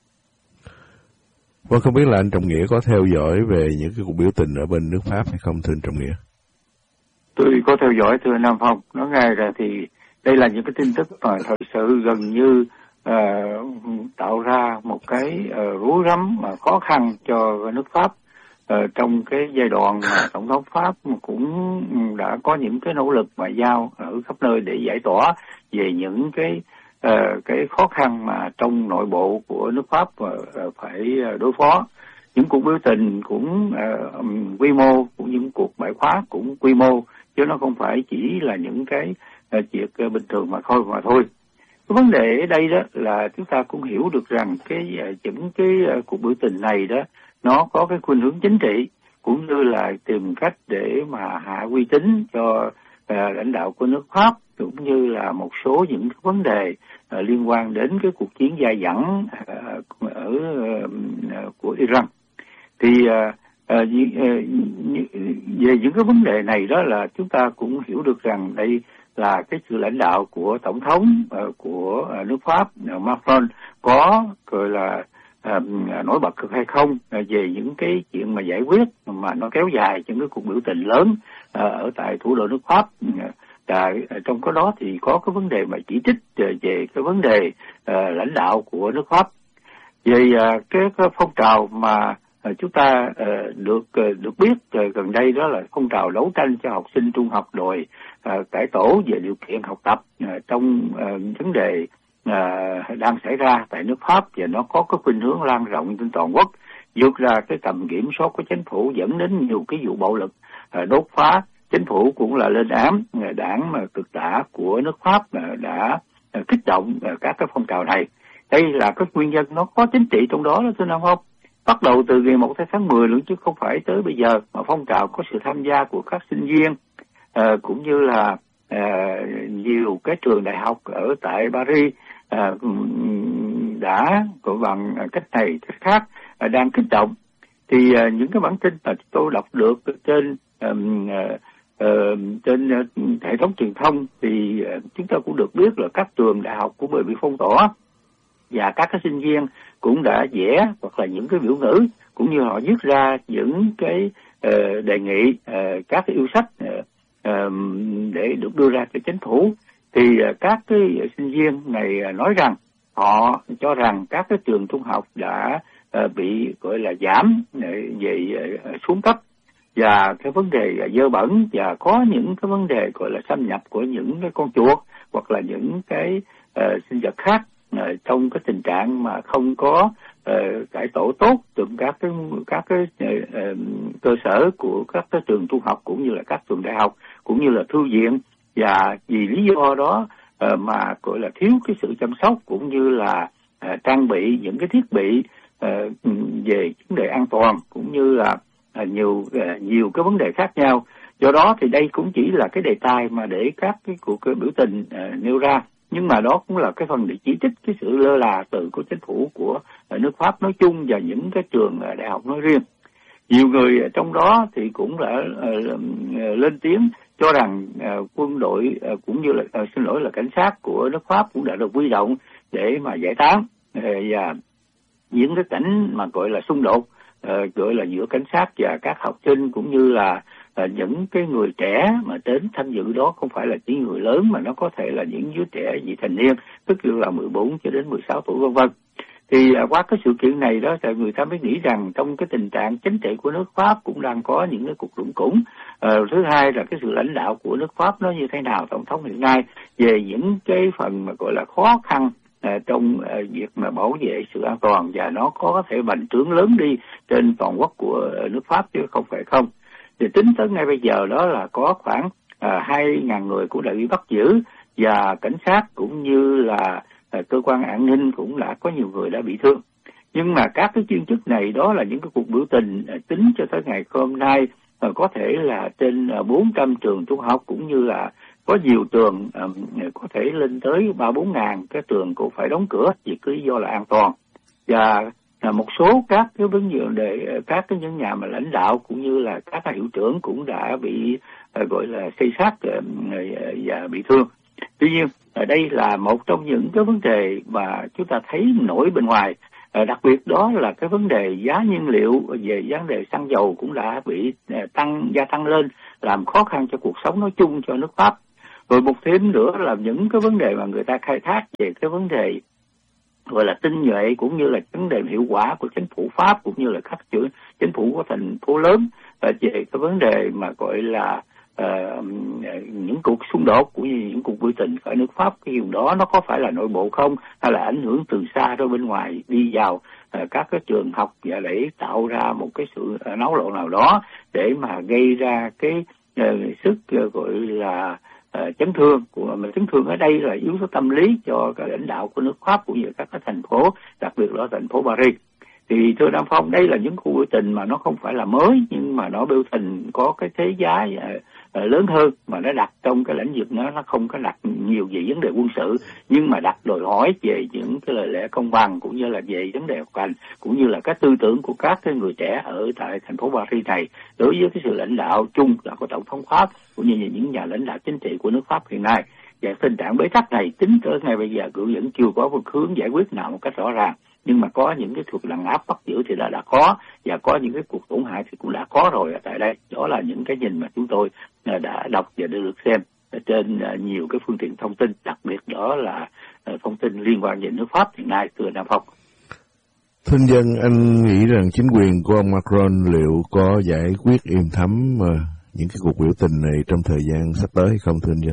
Vâng, không biết là anh Trọng Nghĩa có theo dõi về những cái cuộc biểu tình ở bên nước Pháp hay không, thưa anh Trọng Nghĩa? Tôi có theo dõi, thưa Nam Phong. Nói ngay ra thì Đây là những cái tin tức mà thật sự gần như uh, tạo ra một cái uh, rối rắm mà khó khăn cho nước Pháp. Uh, trong cái giai đoạn mà Tổng thống Pháp cũng đã có những cái nỗ lực ngoại giao ở khắp nơi để giải tỏa về những cái uh, cái khó khăn mà trong nội bộ của nước Pháp uh, phải đối phó. Những cuộc biểu tình cũng uh, quy mô, cũng những cuộc bãi khóa cũng quy mô, chứ nó không phải chỉ là những cái uh, việc uh, bình thường mà thôi mà thôi. Cái vấn đề ở đây đó là chúng ta cũng hiểu được rằng cái uh, những cái uh, cuộc biểu tình này đó nó có cái khuynh hướng chính trị, cũng như là tìm cách để mà hạ uy tín cho uh, lãnh đạo của nước Pháp, cũng như là một số những cái vấn đề uh, liên quan đến cái cuộc chiến dai dẳng uh, ở uh, của Iran. Thì uh, uh, về những cái vấn đề này đó là chúng ta cũng hiểu được rằng đây là cái sự lãnh đạo của tổng thống uh, của uh, nước Pháp uh, Macron có gọi là uh, nổi bật được hay không uh, về những cái chuyện mà giải quyết mà nó kéo dài những cái cuộc biểu tình lớn uh, ở tại thủ đô nước Pháp. Uh, trong cái đó thì có cái vấn đề mà chỉ trích uh, về cái vấn đề uh, lãnh đạo của nước Pháp. Về uh, cái, cái phong trào mà chúng ta uh, được uh, được biết uh, gần đây đó là phong trào đấu tranh cho học sinh trung học đòi uh, cải tổ về điều kiện học tập uh, trong uh, vấn đề uh, đang xảy ra tại nước Pháp, và nó có cái khuynh hướng lan rộng trên toàn quốc, vượt ra cái tầm kiểm soát của chính phủ, dẫn đến nhiều cái vụ bạo lực uh, đốt phá. Chính phủ cũng là lên án uh, đảng mà cực tả của nước Pháp uh, đã uh, kích động uh, các cái phong trào này. Đây là cái nguyên nhân nó có chính trị trong đó đó, thưa Nam không? Bắt đầu từ ngày một tháng mười luôn chứ không phải tới bây giờ, mà phong trào có sự tham gia của các sinh viên uh, cũng như là uh, nhiều cái trường đại học ở tại Paris uh, đã có bằng cách này cách khác uh, đang kích động. Thì uh, những cái bản tin mà tôi đọc được trên um, uh, uh, trên uh, hệ thống truyền thông thì uh, chúng ta cũng được biết là các trường đại học cũng bị phong tỏa, và các cái sinh viên cũng đã vẽ hoặc là những cái biểu ngữ, cũng như họ viết ra những cái uh, đề nghị uh, các cái yêu sách uh, uh, để được đưa ra cho chính phủ. Thì uh, các cái sinh viên này uh, nói rằng họ cho rằng các cái trường trung học đã uh, bị gọi là giảm uh, về uh, xuống cấp, và cái vấn đề uh, dơ bẩn, và có những cái vấn đề gọi là xâm nhập của những cái con chuột hoặc là những cái uh, sinh vật khác uh, trong cái tình trạng mà không có uh, cải tổ tốt từ các cái các cái uh, uh, cơ sở của các cái trường trung học cũng như là các trường đại học cũng như là thư viện, và vì lý do đó uh, mà gọi là thiếu cái sự chăm sóc cũng như là uh, trang bị những cái thiết bị uh, về vấn đề an toàn cũng như là uh, nhiều uh, nhiều cái vấn đề khác nhau. Do đó thì đây cũng chỉ là cái đề tài mà để các cái cuộc biểu tình uh, nêu ra, nhưng mà đó cũng là cái phần để chỉ trích cái sự lơ là từ của chính phủ của uh, nước Pháp nói chung và những cái trường uh, đại học nói riêng. Nhiều người uh, trong đó thì cũng đã uh, uh, lên tiếng cho rằng uh, quân đội uh, cũng như là uh, xin lỗi là cảnh sát của nước Pháp cũng đã được huy động để mà giải tán uh, và những cái cảnh mà gọi là xung đột uh, gọi là giữa cảnh sát và các học sinh cũng như là uh, những cái người trẻ mà đến tham dự đó không phải là chỉ người lớn mà nó có thể là những đứa trẻ vị thành niên, tức là mười bốn cho đến mười sáu tuổi vân vân. Thì uh, qua cái sự kiện này đó thì người ta mới nghĩ rằng trong cái tình trạng chính trị của nước Pháp cũng đang có những cái cuộc lủng củng. Uh, thứ hai là cái sự lãnh đạo của nước Pháp nó như thế nào, tổng thống hiện nay về những cái phần mà gọi là khó khăn uh, trong uh, việc mà bảo vệ sự an toàn, và nó có thể bành trướng lớn đi trên toàn quốc của uh, nước Pháp chứ không phải không. Thì tính tới ngay bây giờ đó là có khoảng uh, hai ngàn người cũng đã bị bắt giữ, và cảnh sát cũng như là uh, cơ quan an ninh cũng đã có nhiều người đã bị thương. Nhưng mà các cái chuyên chức này đó là những cái cuộc biểu tình uh, tính cho tới ngày hôm nay uh, có thể là trên uh, bốn trăm trường trung học, cũng như là có nhiều trường um, có thể lên tới ba bốn ngàn cái trường cũng phải đóng cửa vì cứ lý do là an toàn. Và là một số các cái vấn đề, các cái những nhà mà lãnh đạo cũng như là các cái hiệu trưởng cũng đã bị uh, gọi là xây sát uh, và bị thương. Tuy nhiên ở đây là một trong những cái vấn đề mà chúng ta thấy nổi bên ngoài, uh, đặc biệt đó là cái vấn đề giá nhiên liệu về vấn đề xăng dầu cũng đã bị uh, tăng gia tăng lên, làm khó khăn cho cuộc sống nói chung cho nước Pháp. Rồi một thêm nữa là những cái vấn đề mà người ta khai thác về cái vấn đề gọi là tinh nhuệ, cũng như là vấn đề hiệu quả của chính phủ Pháp, cũng như là các chính phủ của thành phố lớn, và về cái vấn đề mà gọi là uh, những cuộc xung đột cũng như những cuộc biểu tình ở nước Pháp, cái vùng đó nó có phải là nội bộ không, hay là ảnh hưởng từ xa ra bên ngoài đi vào uh, các cái trường học và để tạo ra một cái sự uh, náo loạn nào đó để mà gây ra cái uh, sức uh, gọi là Uh, chấn thương. Của mà chấn thương ở đây là yếu tố tâm lý cho các lãnh đạo của nước Pháp cũng như các cái thành phố, đặc biệt là thành phố Paris. Thì thưa Nam Phong, đây là những cuộc biểu tình mà nó không phải là mới, nhưng mà nó biểu tình có cái thế giá uh, uh, lớn hơn, mà nó đặt trong cái lĩnh vực nó nó không có đặt nhiều về vấn đề quân sự, nhưng mà đặt đòi hỏi về những cái lời lẽ công bằng, cũng như là về vấn đề học hành, cũng như là cái tư tưởng của các cái người trẻ ở tại thành phố Paris này đối với cái sự lãnh đạo chung là của tổng thống Pháp cũng như là những nhà lãnh đạo chính trị của nước Pháp hiện nay. Và tình trạng bế tắc này tính tới ngay bây giờ cũng vẫn chưa có một hướng giải quyết nào một cách rõ ràng, nhưng mà có những cái cuộc đàn áp bắt giữ thì đã đã có, và có những cái cuộc tổn hại thì cũng đã có rồi ở tại đây. Đó là những cái nhìn mà chúng tôi đã đọc và được xem trên nhiều cái phương tiện thông tin, đặc biệt đó là thông tin liên quan về nước Pháp hiện nay, thưa Nam Phong. Thưa dân, anh nghĩ rằng chính quyền của ông Macron liệu có giải quyết êm thấm uh, những cái cuộc biểu tình này trong thời gian sắp tới hay không, thưa dân?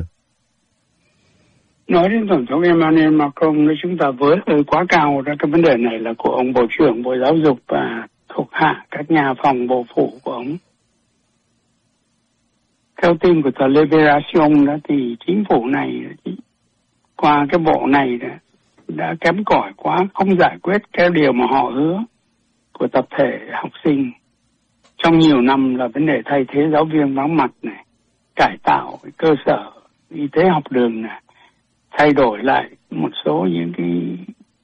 Nói đến Tổng thống Emmanuel Macron, nếu chúng ta với hơi quá cao ra cái vấn đề này là của ông Bộ trưởng Bộ Giáo dục và thuộc hạ các nhà phòng bộ phủ của ông. Theo tin của tờ Libération đó thì chính phủ này qua cái bộ này đó, đã kém cỏi quá, không giải quyết cái điều mà họ hứa của tập thể học sinh trong nhiều năm là vấn đề thay thế giáo viên vắng mặt này, cải tạo cơ sở y tế học đường này, thay đổi lại một số những cái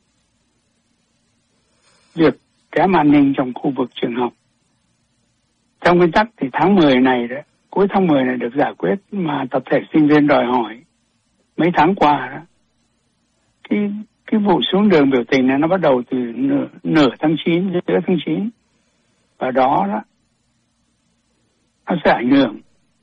việc kém an ninh trong khu vực trường học. Trong nguyên tắc thì tháng mười này đó, cuối tháng mười này được giải quyết, mà tập thể sinh viên đòi hỏi mấy tháng qua đó. Cái cái vụ xuống đường biểu tình này nó bắt đầu từ nửa, nửa tháng chín, giữa tháng chín. Và đó đó, nó sẽ ảnh hưởng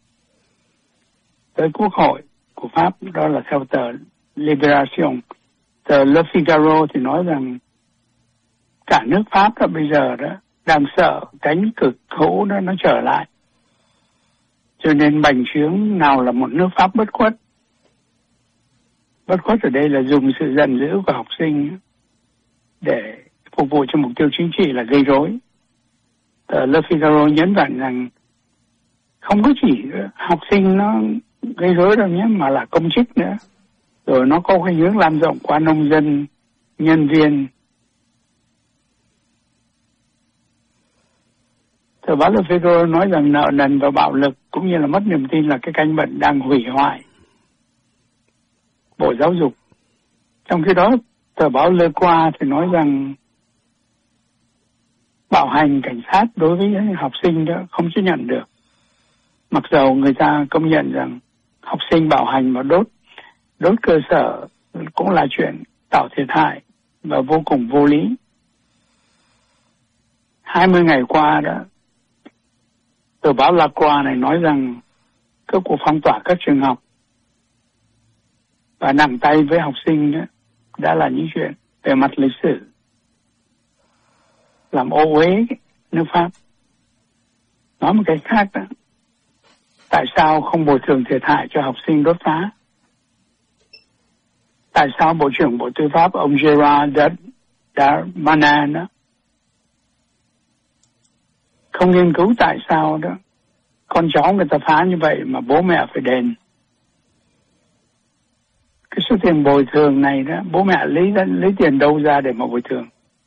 tới quốc hội của Pháp, đó là theo tờ Libération. Tờ Le Figaro thì nói rằng cả nước Pháp đó bây giờ đó đang sợ cánh cực hữu đó nó trở lại. Cho nên bành trướng nào là một nước Pháp bất khuất. Bất khuất ở đây là dùng sự giận dữ của học sinh để phục vụ cho mục tiêu chính trị là gây rối. Tờ Le Figaro nhấn mạnh rằng không có chỉ học sinh nó gây rối đâu nhé, mà là công chức nữa. Rồi nó có cái hướng lan rộng qua nông dân, nhân viên. Tờ báo Le Figaro nói rằng nợ nần và bạo lực cũng như là mất niềm tin là cái căn bệnh đang hủy hoại Bộ Giáo dục. Trong khi đó, tờ báo Le Croix thì nói rằng bạo hành cảnh sát đối với những học sinh đó không chấp nhận được. Mặc dầu người ta công nhận rằng học sinh bạo hành và đốt đốt cơ sở cũng là chuyện tạo thiệt hại và vô cùng vô lý. hai mươi ngày qua đó, tờ báo La Croix này nói rằng các cuộc phong tỏa các trường học và nặng tay với học sinh đó đã là những chuyện về mặt lịch sử làm ô uế nước Pháp. Nói một cách khác đó, tại sao không bồi thường thiệt hại cho học sinh đốt phá? Tại sao Bộ trưởng Bộ Tư pháp ông Gerard Darmanin đó không nghiên cứu tại sao đó con cháu người ta phá như vậy mà bố mẹ phải đền? Cái số tiền bồi thường này đó, bố mẹ lấy lấy tiền đâu ra để mà bồi thường?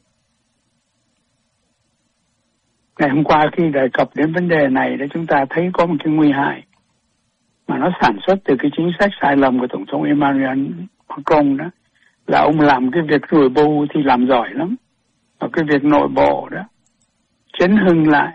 Ngày hôm qua khi đề cập đến vấn đề này đó, chúng ta thấy có một cái nguy hại mà nó sản xuất từ cái chính sách sai lầm của Tổng thống Emmanuel Macron đó, là ông làm cái việc rùi bu thì làm giỏi lắm, và cái việc nội bộ đó chấn hưng lại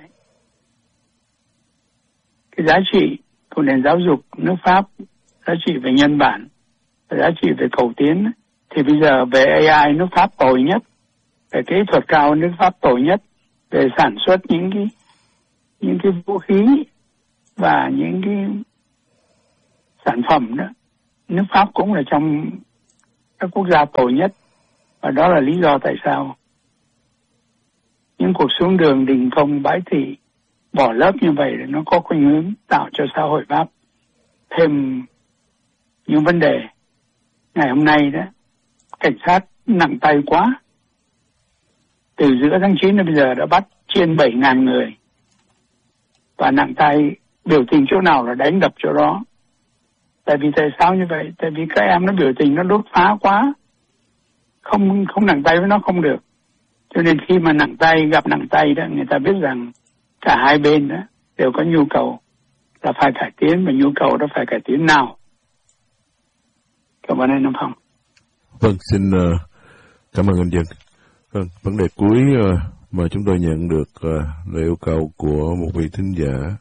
cái giá trị của nền giáo dục nước Pháp, giá trị về nhân bản, giá trị về cầu tiến. Thì bây giờ về a i nước Pháp tồi nhất, về kỹ thuật cao nước Pháp tồi nhất, về sản xuất những cái những cái vũ khí và những cái sản phẩm đó nước Pháp cũng là trong các quốc gia tồi nhất, và đó là lý do tại sao những cuộc xuống đường đình công bãi thị bỏ lớp như vậy để nó có khuynh hướng tạo cho xã hội Pháp thêm những vấn đề. Ngày hôm nay đó, cảnh sát nặng tay quá. Từ giữa tháng chín đến bây giờ đã bắt trên bảy nghìn người. Và nặng tay, biểu tình chỗ nào là đánh đập chỗ đó. Tại vì tại sao như vậy? Tại vì các em nó biểu tình nó đốt phá quá. Không không nặng tay với nó không được. Cho nên khi mà nặng tay, gặp nặng tay đó, người ta biết rằng cả hai bên đó đều có nhu cầu là phải cải tiến, và nhu cầu đó phải cải tiến nào. Cảm ơn anh Nam Phong. Vâng, xin uh, cảm ơn anh Dân. Vâng, vấn đề cuối uh, mà chúng tôi nhận được uh, là yêu cầu của một vị thính giả.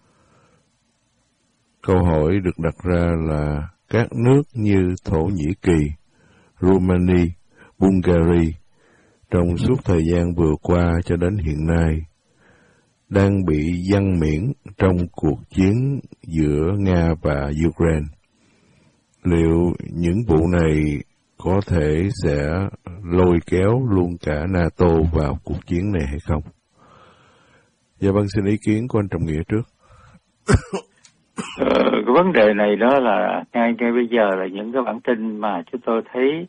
Câu hỏi được đặt ra là các nước như Thổ Nhĩ Kỳ, Romania, Bulgaria trong suốt thời gian vừa qua cho đến hiện nay đang bị giăng miễn trong cuộc chiến giữa Nga và Ukraine. Liệu những vụ này có thể sẽ lôi kéo luôn cả NATO vào cuộc chiến này hay không? Dạ vâng, xin ý kiến của anh Trọng Nghĩa trước. Ờ, cái vấn đề này đó là ngay ngay bây giờ là những cái bản tin mà chúng tôi thấy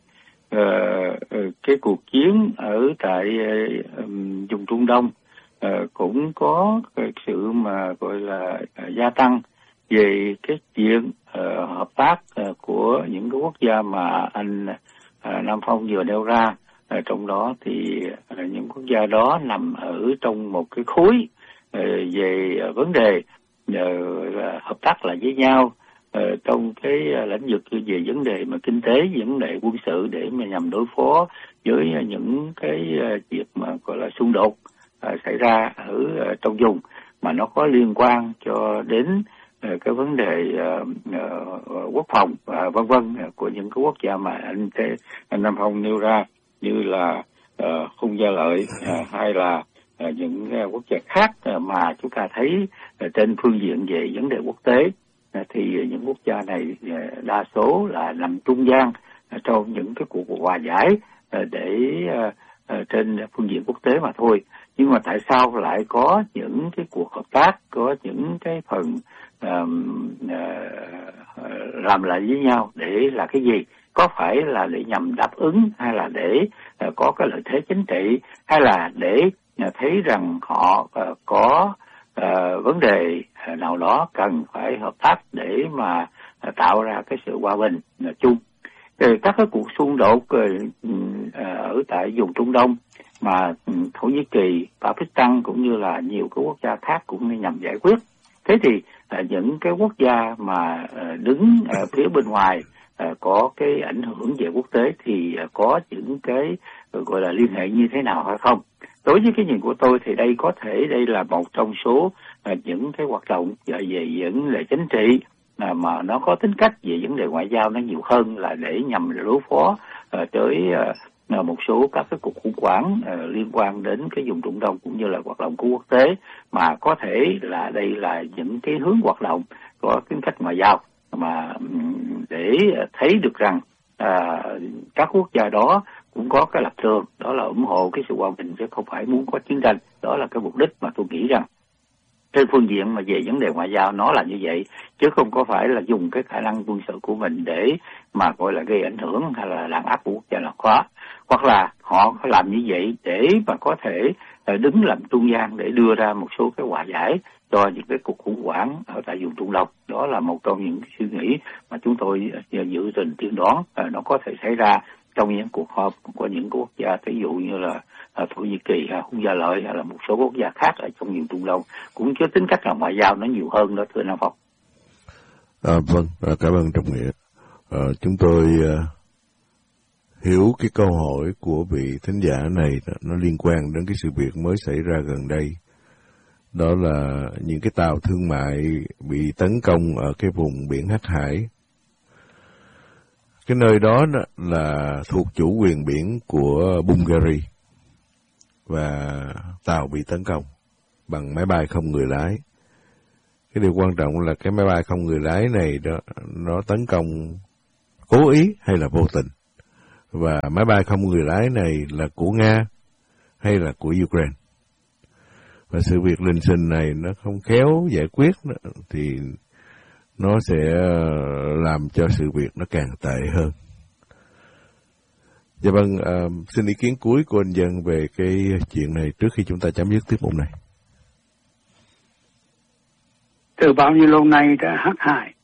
uh, cái cuộc chiến ở tại uh, vùng Trung Đông uh, cũng có cái sự mà gọi là uh, gia tăng về cái chuyện uh, hợp tác uh, của những cái quốc gia mà anh uh, Nam Phong vừa nêu ra. Uh, trong đó thì uh, những quốc gia đó nằm ở trong một cái khối uh, về uh, vấn đề uh, hợp tác lại với nhau uh, trong cái uh, lĩnh vực về vấn đề mà kinh tế, vấn đề quân sự để mà nhằm đối phó với uh, những cái uh, việc mà gọi là xung đột uh, xảy ra ở uh, trong vùng mà nó có liên quan cho đến cái vấn đề uh, uh, quốc phòng và uh, vân vân của những cái quốc gia mà anh anh Nam Phong nêu ra, như là uh, Hung Gia Lợi uh, hay là uh, những uh, quốc gia khác uh, mà chúng ta thấy uh, trên phương diện về vấn đề quốc tế uh, thì những quốc gia này uh, đa số là nằm trung gian uh, trong những cái cuộc hòa giải uh, để uh, uh, trên phương diện quốc tế mà thôi. Nhưng mà tại sao lại có những cái cuộc hợp tác, có những cái phần uh, uh, làm lại với nhau để là cái gì? Có phải là để nhằm đáp ứng, hay là để uh, có cái lợi thế chính trị, hay là để uh, thấy rằng họ uh, có uh, vấn đề uh, nào đó cần phải hợp tác để mà uh, tạo ra cái sự hòa bình uh, chung. Rồi các cái cuộc xung đột uh, ở tại vùng Trung Đông mà Thổ Nhĩ Kỳ, Pakistan cũng như là nhiều cái quốc gia khác cũng nhằm giải quyết. Thế thì à, những cái quốc gia mà à, đứng ở phía bên ngoài à, có cái ảnh hưởng về quốc tế thì à, có những cái gọi là liên hệ như thế nào hay không? Đối với cái nhìn của tôi thì đây có thể đây là một trong số à, những cái hoạt động về vấn đề chính trị à, mà nó có tính cách về vấn đề ngoại giao nó nhiều hơn là để nhằm đối phó à, tới à, một số các cái cuộc khủng hoảng uh, liên quan đến cái vùng Trung Đông cũng như là hoạt động của quốc tế, mà có thể là đây là những cái hướng hoạt động có tính cách ngoại giao mà um, để thấy được rằng uh, các quốc gia đó cũng có cái lập trường đó là ủng hộ cái sự hòa bình chứ không phải muốn có chiến tranh. Đó là cái mục đích mà tôi nghĩ rằng trên phương diện mà về vấn đề ngoại giao nó là như vậy, chứ không có phải là dùng cái khả năng quân sự của mình để mà gọi là gây ảnh hưởng hay là đàn áp của quốc gia nào khó. Hoặc là họ làm như vậy để mà có thể đứng làm trung gian để đưa ra một số cái hòa giải cho những cái cuộc khủng hoảng ở tại vùng Trung Đông. Đó là một trong những suy nghĩ mà chúng tôi dự định tiên đoán nó có thể xảy ra trong những cuộc họp của những quốc gia, ví dụ như là Thổ Nhĩ Kỳ, Hung Gia Lợi hay là một số quốc gia khác ở trong vùng Trung Đông, cũng có tính cách là ngoại giao nó nhiều hơn đó, thưa Nam Phong. À, vâng, à, cảm ơn Trọng Nghĩa. À, chúng tôi à, hiểu cái câu hỏi của vị thính giả này nó liên quan đến cái sự việc mới xảy ra gần đây. Đó là những cái tàu thương mại bị tấn công ở cái vùng biển Hắc Hải. Cái nơi đó là thuộc chủ quyền biển của Bulgaria, và tàu bị tấn công bằng máy bay không người lái. Cái điều quan trọng là cái máy bay không người lái này đó, nó tấn công cố ý hay là vô tình, và máy bay không người lái này là của Nga hay là của Ukraine. Và sự việc linh sinh này nó không khéo giải quyết thì nó sẽ làm cho sự việc nó càng tệ hơn. Dạ vâng, à, xin ý kiến cuối của anh Dân về cái chuyện này trước khi chúng ta chấm dứt tiết mục này. Từ bao nhiêu lâu nay đã hãm hại